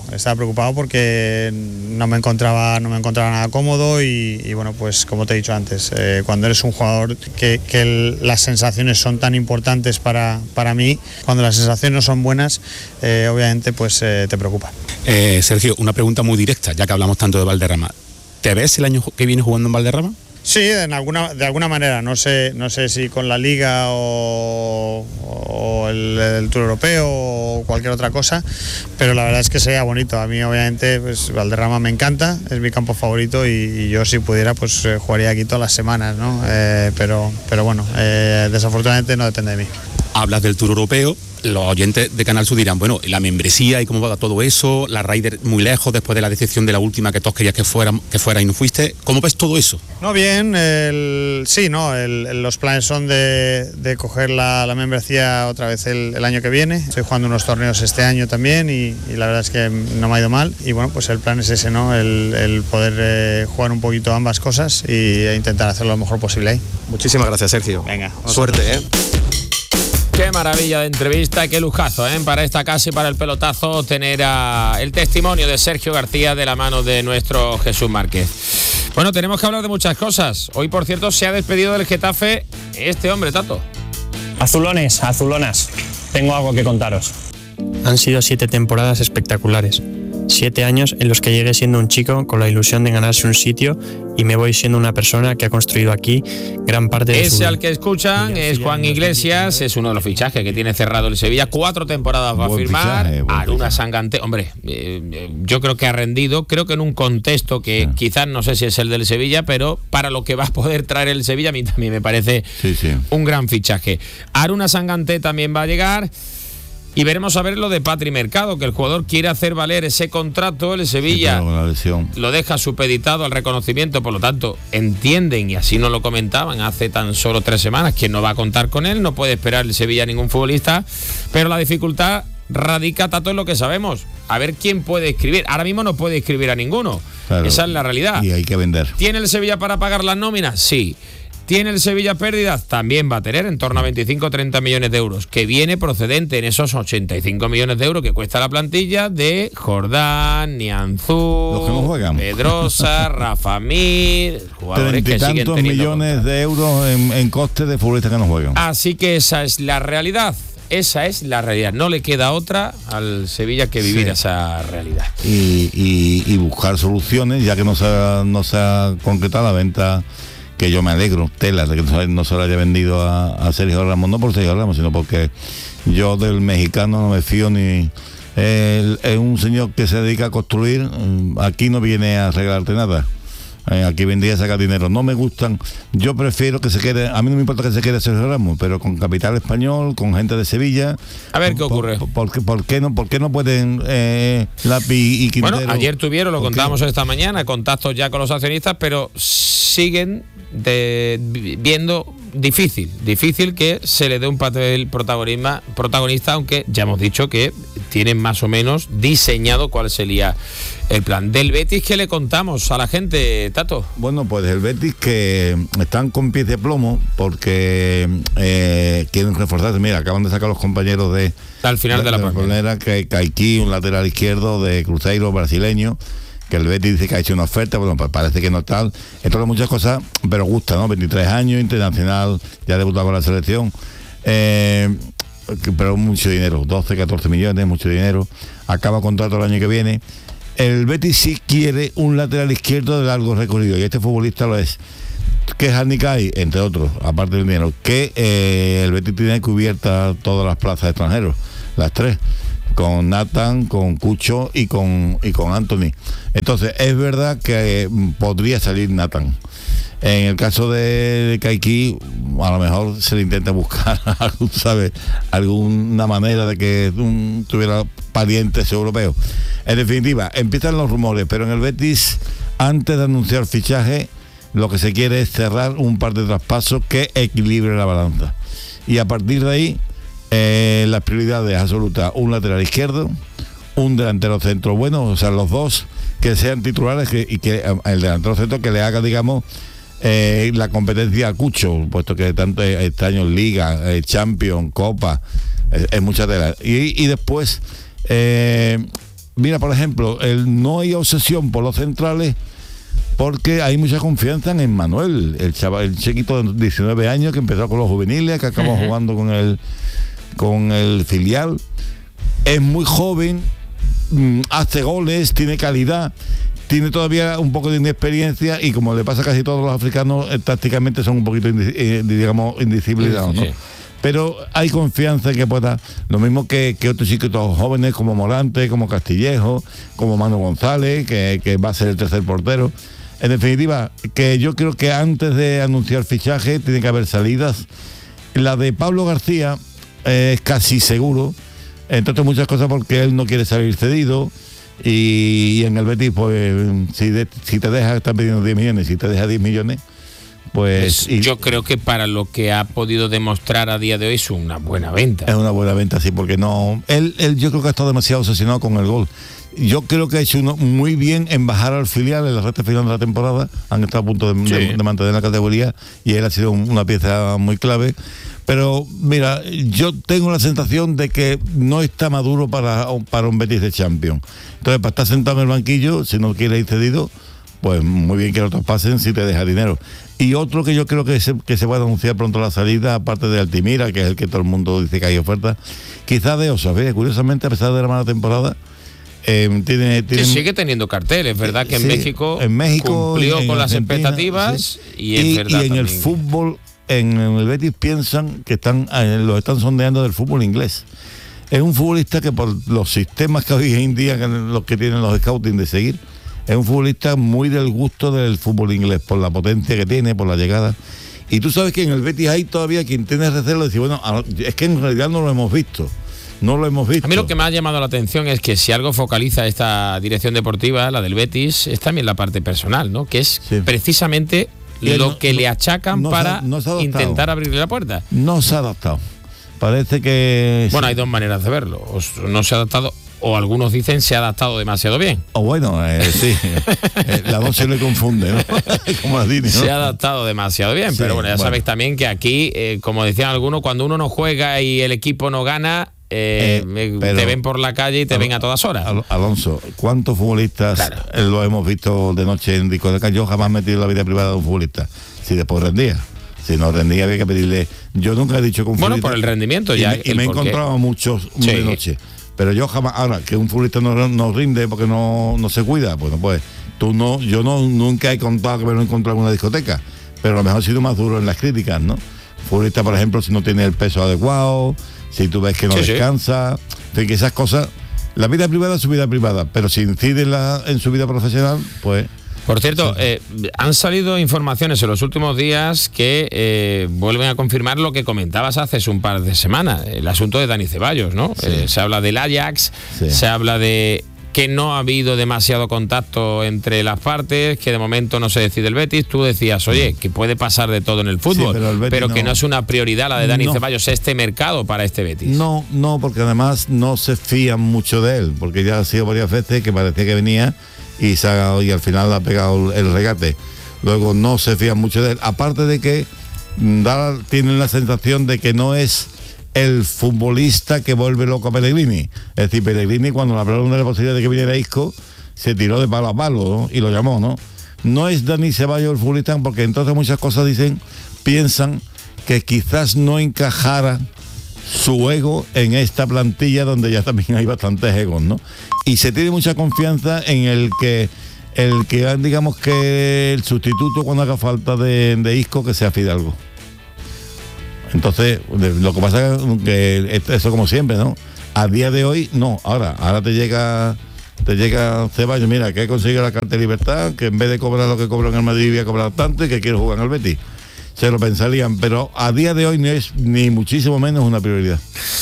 porque no me encontraba nada cómodo y bueno, pues como te he dicho antes, cuando eres un jugador que las sensaciones son tan importantes para mí, cuando las sensaciones no son buenas, obviamente pues te preocupa. Sergio, una pregunta muy directa, ya que hablamos tanto de Valderrama. ¿Te ves el año que viene jugando en Valderrama? Sí, de alguna manera, no sé si con la Liga o el Tour Europeo o cualquier otra cosa, pero la verdad es que sería bonito. A mí obviamente pues Valderrama me encanta, es mi campo favorito y yo si pudiera pues jugaría aquí todas las semanas, ¿no? Pero bueno, desafortunadamente no depende de mí. Hablas del Tour Europeo, los oyentes de Canal Sur dirán, bueno, la membresía y cómo va todo eso, la Ryder muy lejos después de la decepción de la última que todos querías que fuera y no fuiste. ¿Cómo ves todo eso? No, bien, los planes son de coger la membresía otra vez el año que viene. Estoy jugando unos torneos este año también y la verdad es que no me ha ido mal y bueno, pues el plan es ese, ¿no? El poder jugar un poquito ambas cosas e intentar hacerlo lo mejor posible ahí. Muchísimas gracias, Sergio. Venga, suerte, Qué maravilla de entrevista, qué lujazo, para esta casa y para el pelotazo tener el testimonio de Sergio García de la mano de nuestro Jesús Márquez. Bueno, tenemos que hablar de muchas cosas. Hoy, por cierto, se ha despedido del Getafe este hombre, Tato. Azulones, azulonas, tengo algo que contaros. Han sido 7 temporadas espectaculares. 7 años en los que llegué siendo un chico con la ilusión de ganarse un sitio y me voy siendo una persona que ha construido aquí gran parte de su vida. Ese al que escuchan es Juan Iglesias, es uno de los fichajes que tiene cerrado el Sevilla. 4 temporadas va a firmar. Aruna Sangante, hombre, yo creo que ha rendido, creo que en un contexto que quizás no sé si es el del Sevilla, pero para lo que va a poder traer el Sevilla a mí también me parece un gran fichaje. Aruna Sangante también va a llegar. Y veremos a ver lo de Patri Mercado, que el jugador quiere hacer valer ese contrato, el Sevilla lo deja supeditado al reconocimiento, por lo tanto entienden, y así nos lo comentaban hace tan solo 3 semanas, que no va a contar con él, no puede esperar el Sevilla a ningún futbolista, pero la dificultad radica, Tato, en lo que sabemos, a ver quién puede escribir. Ahora mismo no puede escribir a ninguno, esa es la realidad. Y hay que vender. ¿Tiene el Sevilla para pagar las nóminas? Sí. ¿Tiene el Sevilla pérdidas? También va a tener en torno a 25 o 30 millones de euros, que viene procedente en esos 85 millones de euros que cuesta la plantilla de Jordán, Nianzú, Pedrosa, Rafa Mir, jugadores que siguen teniendo 30 y tantos millones de euros en costes de futbolistas que no juegan. Así que esa es la realidad. Esa es la realidad. No le queda otra al Sevilla que vivir esa realidad. Y buscar soluciones, ya que no se ha concretado la venta que yo me alegro, tela, de que no se lo haya vendido a Sergio Ramos, no por Sergio Ramos, sino porque yo del mexicano no me fío ni... es un señor que se dedica a construir, aquí no viene a regalarte nada. Aquí vendría a sacar dinero. No me gustan, yo prefiero que se quede, a mí no me importa que se quede Sergio Ramos, pero con capital español, con gente de Sevilla. A ver qué ocurre. ¿Por qué no pueden Lapi y Quintero? Bueno, ayer tuvieron, lo contábamos esta mañana, contactos ya con los accionistas, pero siguen viendo difícil que se le dé un papel protagonista, aunque ya hemos dicho que tienen más o menos diseñado cuál sería el plan. Del Betis, ¿qué le contamos a la gente, Tato? Bueno, pues el Betis que están con pies de plomo porque quieren reforzarse. Mira, acaban de sacar los compañeros de... Al final de la primera, que Caiquí, un lateral izquierdo de Cruzeiro brasileño, que el Betis dice que ha hecho una oferta, bueno, pues parece que no tal. Entonces muchas cosas, pero gusta, ¿no? 23 años, internacional, ya ha debutado con la selección. Pero mucho dinero, 12, 14 millones, mucho dinero. Acaba contrato el año que viene. El Betis sí quiere un lateral izquierdo de largo recorrido, y este futbolista lo es. Que es Handicay, entre otros, aparte del dinero, que el Betis tiene cubiertas todas las plazas de extranjeros, las tres, con Nathan, con Cucho y con Anthony. Entonces, es verdad que podría salir Nathan. En el caso de Caiquí, a lo mejor se le intenta buscar, ¿sabes?, alguna manera de que tuviera parientes europeos. En definitiva, empiezan los rumores, pero en el Betis, antes de anunciar fichaje, lo que se quiere es cerrar un par de traspasos que equilibre la balanza. Y a partir de ahí, las prioridades absolutas: un lateral izquierdo, un delantero centro bueno, o sea, los dos que sean titulares y que el delantero centro que le haga, digamos, la competencia a Cucho, puesto que tanto este año en Liga, Champions, Copa, es mucha tela. Y después, mira, por ejemplo, no hay obsesión por los centrales, porque hay mucha confianza en Manuel, el chaval, el chiquito de 19 años que empezó con los juveniles, que acabó jugando con el filial. Es muy joven, hace goles, tiene calidad, tiene todavía un poco de inexperiencia, y como le pasa a casi todos los africanos, tácticamente son un poquito, digamos, indisciplinados, ¿no? Sí. Pero hay confianza en que pueda, lo mismo que otros chiquitos jóvenes como Morante, como Castillejo, como Manu González, que va a ser el tercer portero. En definitiva, que yo creo que antes de anunciar fichaje tiene que haber salidas. La de Pablo García es casi seguro, entre otras muchas cosas porque él no quiere salir cedido, y en el Betis, pues si te deja, están pidiendo 10 millones, si te deja 10 millones, pues... yo creo que para lo que ha podido demostrar a día de hoy es una buena venta. Es una buena venta, sí, porque no... Él yo creo que ha estado demasiado obsesionado con el gol. Yo creo que ha hecho muy bien en bajar al filial en la recta final de la temporada. Han estado a punto de mantener la categoría, y él ha sido una pieza muy clave. Pero mira, yo tengo la sensación de que no está maduro para un Betis de Champions. Entonces, para estar sentado en el banquillo, si no quiere ir cedido, pues muy bien que lo traspasen si te deja dinero. Y otro que yo creo que se va a anunciar pronto la salida, aparte de Altimira, que es el que todo el mundo dice que hay oferta, quizás de Osa. Curiosamente, a pesar de la mala temporada, tiene sigue teniendo carteles, ¿verdad? Que en México cumplió con las expectativas, y es verdad. Y en el fútbol, en el Betis piensan que los están sondeando del fútbol inglés. Es un futbolista que, por los sistemas que hoy en día, los que tienen los scouting de seguir, es un futbolista muy del gusto del fútbol inglés, por la potencia que tiene, por la llegada. Y tú sabes que en el Betis hay todavía quien tiene recelo de decir, bueno, es que en realidad no lo hemos visto. A mí lo que me ha llamado la atención es que si algo focaliza esta dirección deportiva, la del Betis, es también la parte personal, ¿no? Que es precisamente lo que le achacan para intentar abrirle la puerta. No se ha adaptado. Parece que... Bueno, hay dos maneras de verlo. No se ha adaptado, o algunos dicen se ha adaptado demasiado bien. O bueno, sí. La voz se le confunde, ¿no? Como la Dini, ¿no? Se ha adaptado demasiado bien, pero bueno, ya sabéis también que aquí, como decían algunos, cuando uno no juega y el equipo no gana, te ven por la calle y te ven a todas horas. Alonso, ¿cuántos futbolistas lo hemos visto de noche en discoteca? Yo jamás me he metido en la vida privada de un futbolista. Si después rendía. Si no rendía, había que pedirle. Yo nunca he dicho que un futbolista... Por el rendimiento ya. Y me he encontrado muchos de noche. Pero yo jamás... Ahora, que un futbolista no rinde porque no se cuida, bueno, pues yo nunca he contado que me lo he encontrado en una discoteca. pero a lo mejor ha sido más duro en las críticas, ¿no? Futbolista, por ejemplo, si no tiene el peso adecuado, si tú ves que no descansa, en que esas cosas, la vida privada es su vida privada, pero si incide en su vida profesional, pues... Por cierto, han salido informaciones en los últimos días que vuelven a confirmar lo que comentabas hace un par de semanas, el asunto de Dani Ceballos, ¿no? Sí. Se habla del Ajax, se habla de que no ha habido demasiado contacto entre las partes, que de momento no se decide el Betis. Tú decías, oye, que puede pasar de todo en el fútbol, pero que no es una prioridad la de Dani Ceballos, este mercado para este Betis. No, porque además no se fían mucho de él, porque ya ha sido varias veces que parecía que venía y al final ha pegado el regate. Luego no se fían mucho de él, aparte de que tienen la sensación de que no es el futbolista que vuelve loco a Pellegrini. Es decir, Pellegrini, cuando le hablaron de la posibilidad de que viniera Isco, se tiró de palo a palo, ¿no? Y lo llamó, ¿no? No es Dani Ceballos el futbolista, porque entonces muchas cosas piensan que quizás no encajara su ego en esta plantilla donde ya también hay bastantes egos, ¿no? Y se tiene mucha confianza en el que digamos que el sustituto cuando haga falta de Isco, que sea Fidalgo. Entonces, lo que pasa es que eso como siempre, ¿no? A día de hoy, no. Ahora te llega Ceballos, mira, que he conseguido la carta de libertad, que en vez de cobrar lo que cobro en el Madrid voy a cobrar tanto y que quiero jugar en el Betis. Se lo pensarían, pero a día de hoy no es ni muchísimo menos una prioridad.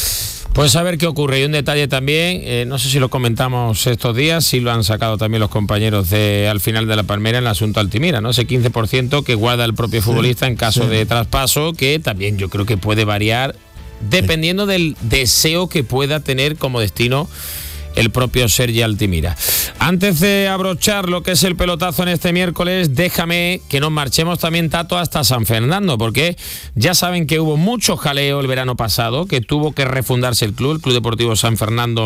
Pues a ver qué ocurre. Y un detalle también, no sé si lo comentamos estos días, sí lo han sacado también los compañeros al final de la Palmera en el asunto Altimira, ¿no? Ese 15% que guarda el propio futbolista en caso de traspaso, que también yo creo que puede variar dependiendo del deseo que pueda tener como destino el propio Sergi Altimira. Antes de abrochar lo que es el pelotazo en este miércoles, déjame que nos marchemos también, Tato, hasta San Fernando, porque ya saben que hubo mucho jaleo el verano pasado, que tuvo que refundarse el Club Deportivo San Fernando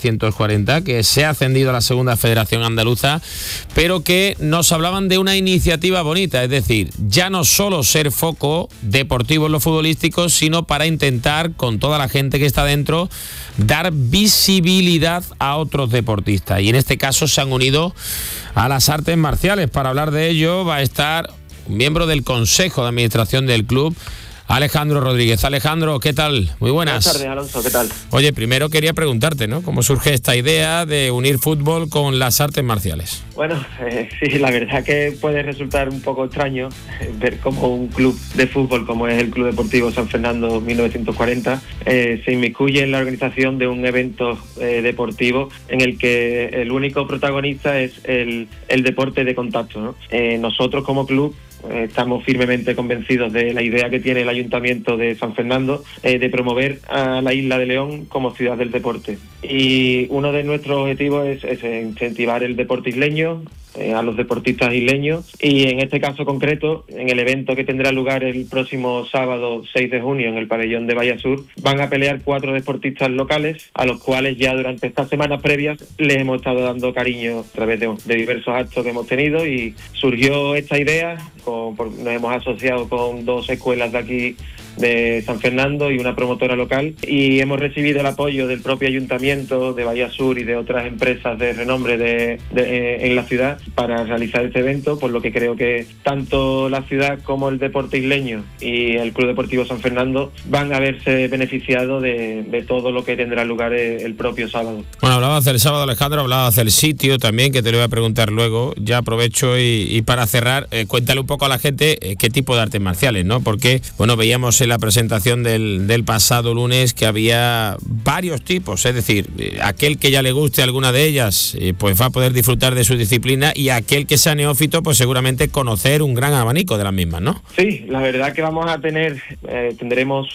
1940, que se ha ascendido a la Segunda Federación Andaluza, pero que nos hablaban de una iniciativa bonita, es decir, ya no solo ser foco deportivo en lo futbolístico, sino para intentar, con toda la gente que está dentro, dar visibilidad a otros deportistas, y en este caso se han unido a las artes marciales. Para hablar de ello va a estar un miembro del Consejo de Administración del club, Alejandro Rodríguez. Alejandro, ¿qué tal? Muy buenas. Buenas tardes, Alonso, ¿qué tal? Oye, primero quería preguntarte, ¿no? ¿Cómo surge esta idea de unir fútbol con las artes marciales? Bueno, sí, la verdad que puede resultar un poco extraño ver cómo un club de fútbol, como es el Club Deportivo San Fernando 1940, se inmiscuye en la organización de un evento deportivo en el que el único protagonista es el deporte de contacto, ¿no? Nosotros como club estamos firmemente convencidos de la idea que tiene el Ayuntamiento de San Fernando de promover a la isla de León como ciudad del deporte. Y uno de nuestros objetivos es incentivar el deporte isleño, a los deportistas isleños, y en este caso concreto, en el evento que tendrá lugar el próximo sábado 6 de junio en el pabellón de Bahía Sur, van a pelear 4 deportistas locales, a los cuales ya durante estas semanas previas les hemos estado dando cariño a través de diversos actos que hemos tenido, y surgió esta idea, nos hemos asociado con 2 escuelas de aquí de San Fernando y una promotora local, y hemos recibido el apoyo del propio Ayuntamiento de Bahía Sur y de otras empresas de renombre en la ciudad para realizar este evento, por lo que creo que tanto la ciudad como el deporte isleño y el Club Deportivo San Fernando van a verse beneficiados de todo lo que tendrá lugar el propio sábado. Bueno, hablabas del sábado, Alejandro, hablabas del sitio también, que te lo voy a preguntar luego. Ya aprovecho y para cerrar, cuéntale un poco a la gente qué tipo de artes marciales, ¿no? Porque, bueno, veíamos en la presentación del pasado lunes que había varios tipos, es decir, aquel que ya le guste alguna de ellas, pues va a poder disfrutar de su disciplina, y aquel que sea neófito, pues seguramente conocer un gran abanico de las mismas, ¿no? Sí, la verdad que vamos a tendremos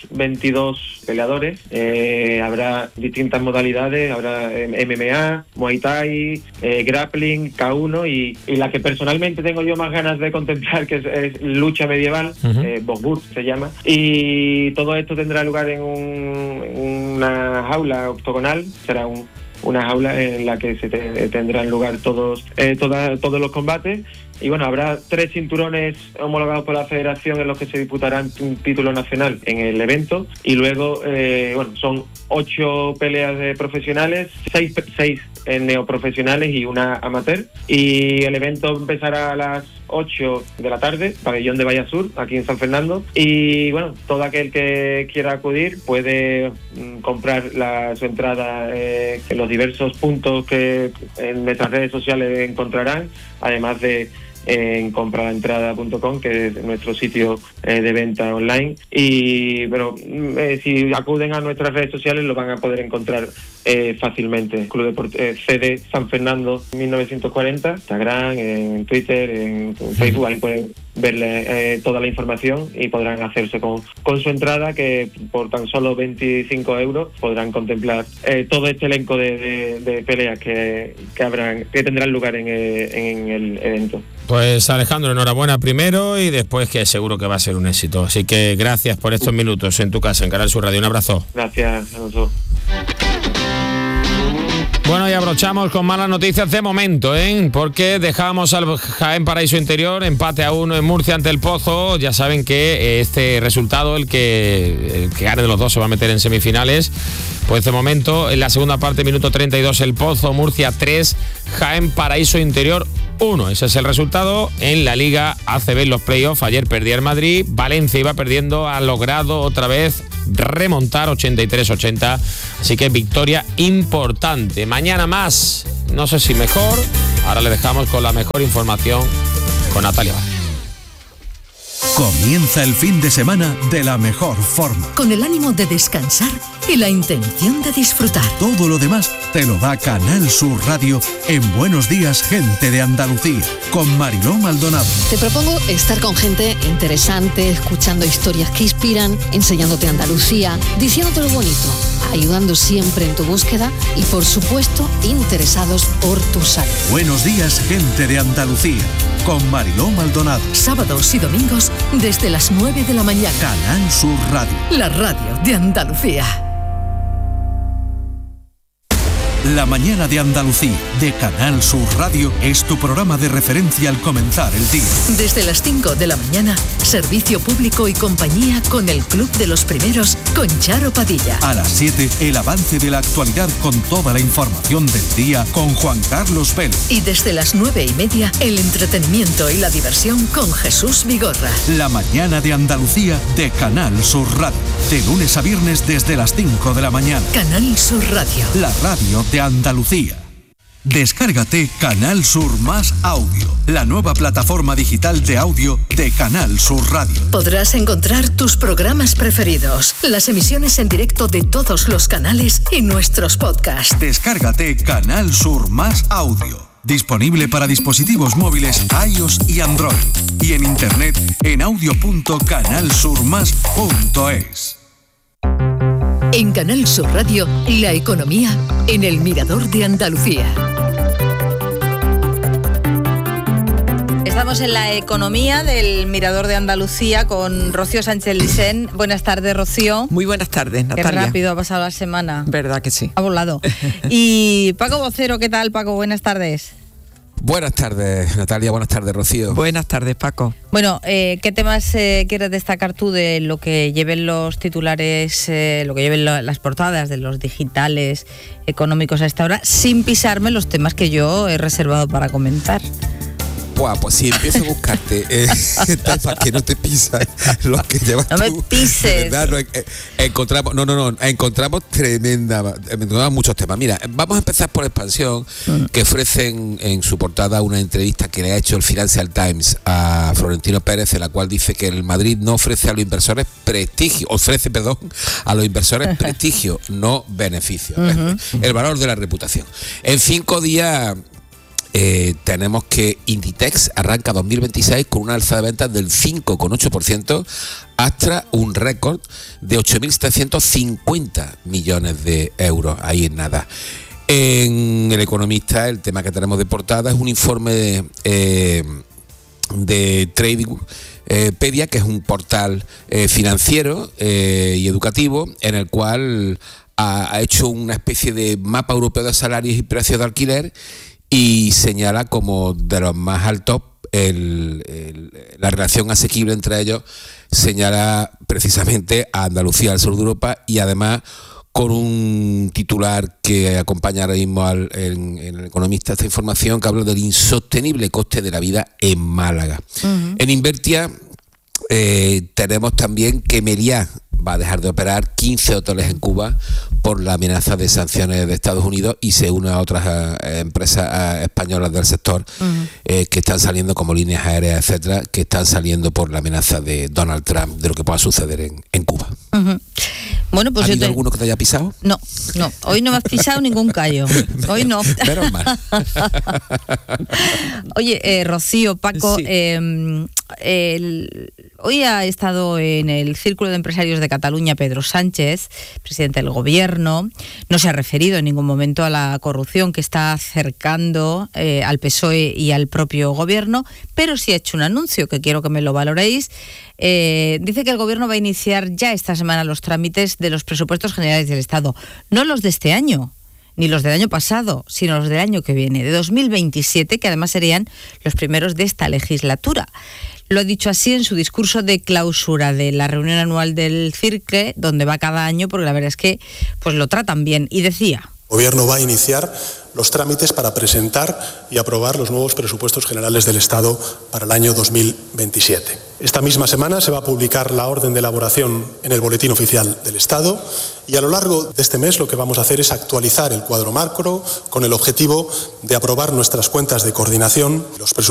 22 peleadores, habrá distintas modalidades, habrá MMA, Muay Thai, grappling, K1 y la que personalmente tengo yo más ganas de contemplar, que es lucha medieval, Bosbur se llama, y todo esto tendrá lugar en una jaula octogonal, será una jaula en la que se tendrán lugar todos los combates. Y bueno, habrá 3 cinturones homologados por la federación en los que se disputarán un título nacional en el evento. Y luego, son 8 peleas de profesionales, 6 neoprofesionales y una amateur. Y el evento empezará a las 8 de la tarde, pabellón de Bahía Sur, aquí en San Fernando. Y bueno, todo aquel que quiera acudir puede comprar su entrada en los diversos puntos que en nuestras redes sociales encontrarán, además de en compralaentrada.com, que es nuestro sitio de venta online. Y bueno, si acuden a nuestras redes sociales lo van a poder encontrar fácilmente. Club Deportivo CD San Fernando 1940, Instagram, en Twitter, en Facebook, ahí pueden verle toda la información y podrán hacerse con su entrada, que por tan solo 25 euros podrán contemplar todo este elenco de peleas que tendrán lugar en el evento. Pues Alejandro, enhorabuena primero y después, que seguro que va a ser un éxito. Así que gracias por estos minutos en tu casa, en Canal Sur Radio. Un abrazo. Gracias a nosotros. Bueno, y abrochamos con malas noticias de momento, porque dejamos al Jaén Paraíso Interior, empate a 1 en Murcia ante el Pozo. Ya saben que este resultado, el que gane de los dos se va a meter en semifinales. Pues de momento, en la segunda parte, minuto 32, el Pozo, Murcia 3, Jaén Paraíso Interior 1. Ese es el resultado en la Liga ACB en los playoffs. Ayer perdía el Madrid, Valencia iba perdiendo, ha logrado otra vez remontar 83-80, así que victoria importante. Mañana más, no sé si mejor. Ahora le dejamos con la mejor información con Natalia Vargas. Comienza el fin de semana de la mejor forma. Con el ánimo de descansar y la intención de disfrutar. Todo lo demás te lo da Canal Sur Radio en Buenos Días, Gente de Andalucía, con Mariló Maldonado. Te propongo estar con gente interesante, escuchando historias que inspiran, enseñándote Andalucía, diciéndote lo bonito, ayudando siempre en tu búsqueda y, por supuesto, interesados por tu salud. Buenos Días, Gente de Andalucía, con Mariló Maldonado. Sábados y domingos desde las 9 de la mañana. Canal Sur Radio. La radio de Andalucía. La mañana de Andalucía, de Canal Sur Radio, es tu programa de referencia al comenzar el día. Desde las 5 de la mañana, servicio público y compañía con el Club de los Primeros, con Charo Padilla. A las 7, el avance de la actualidad con toda la información del día, con Juan Carlos Vélez. Y desde las 9:30, el entretenimiento y la diversión con Jesús Vigorra. La mañana de Andalucía, de Canal Sur Radio. De lunes a viernes desde las 5 de la mañana. Canal Sur Radio. La radio de Andalucía. Descárgate Canal Sur Más Audio, la nueva plataforma digital de audio de Canal Sur Radio. Podrás encontrar tus programas preferidos, las emisiones en directo de todos los canales y nuestros podcasts. Descárgate Canal Sur Más Audio. Disponible para dispositivos móviles iOS y Android. Y en internet en audio.canalsurmas.es. En Canal Sur Radio, la economía en el Mirador de Andalucía. Estamos en la economía del Mirador de Andalucía con Rocío Sánchez Licén. Buenas tardes, Rocío. Muy buenas tardes, Natalia. Qué rápido ha pasado la semana. Verdad que sí. Ha volado. Y Paco Vocero, ¿qué tal, Paco? Buenas tardes. Buenas tardes, Natalia. Buenas tardes, Rocío. Buenas tardes, Paco. Bueno, ¿qué temas quieres destacar tú de lo que lleven los titulares, lo que lleven las portadas de los digitales económicos a esta hora, sin pisarme los temas que yo he reservado para comentar? Buah, pues si empiezo a buscarte para que no te pisas los que llevas tú. No me pises. Verdad, encontramos muchos temas. Mira, vamos a empezar por Expansión, que ofrecen en su portada una entrevista que le ha hecho el Financial Times a Florentino Pérez, en la cual dice que el Madrid no ofrece a los inversores prestigio, no beneficio. El valor de la reputación. En 5 días tenemos que Inditex arranca 2026 con una alza de ventas del 5,8% hasta un récord de 8.750 millones de euros. Ahí en nada. En El Economista, el tema que tenemos de portada es un informe de Trading Pedia, que es un portal financiero y educativo, en el cual ha hecho una especie de mapa europeo de salarios y precios de alquiler, y señala como de los más altos la relación asequible entre ellos señala precisamente a Andalucía, al sur de Europa, y además con un titular que acompaña ahora mismo en El Economista esta información, que habla del insostenible coste de la vida en Málaga. Uh-huh. En Invertia tenemos también que Meliá va a dejar de operar 15 hoteles en Cuba por la amenaza de sanciones de Estados Unidos, y se une a otras empresas españolas del sector que están saliendo, como líneas aéreas, etcétera, que están saliendo por la amenaza de Donald Trump de lo que pueda suceder en Cuba. Uh-huh. Bueno, pues ¿Ha habido alguno que te haya pisado? No, hoy no me has pisado ningún callo. Hoy no. Menos mal. Oye, Rocío, Paco, sí. Hoy ha estado en el Círculo de Empresarios de Cataluña Pedro Sánchez, presidente del Gobierno. No se ha referido en ningún momento a la corrupción que está acercando al PSOE y al propio Gobierno, pero sí ha hecho un anuncio que quiero que me lo valoréis. Dice que el Gobierno va a iniciar ya esta semana los trámites de los presupuestos generales del Estado, no los de este año, ni los del año pasado, sino los del año que viene, de 2027, que además serían los primeros de esta legislatura. Lo ha dicho así en su discurso de clausura de la reunión anual del CIRCLE, donde va cada año, porque la verdad es que pues lo tratan bien. Y decía: el Gobierno va a iniciar los trámites para presentar y aprobar los nuevos presupuestos generales del Estado para el año 2027. Esta misma semana se va a publicar la orden de elaboración en el Boletín Oficial del Estado, y a lo largo de este mes lo que vamos a hacer es actualizar el cuadro macro con el objetivo de aprobar nuestras cuentas de coordinación, los presupuestos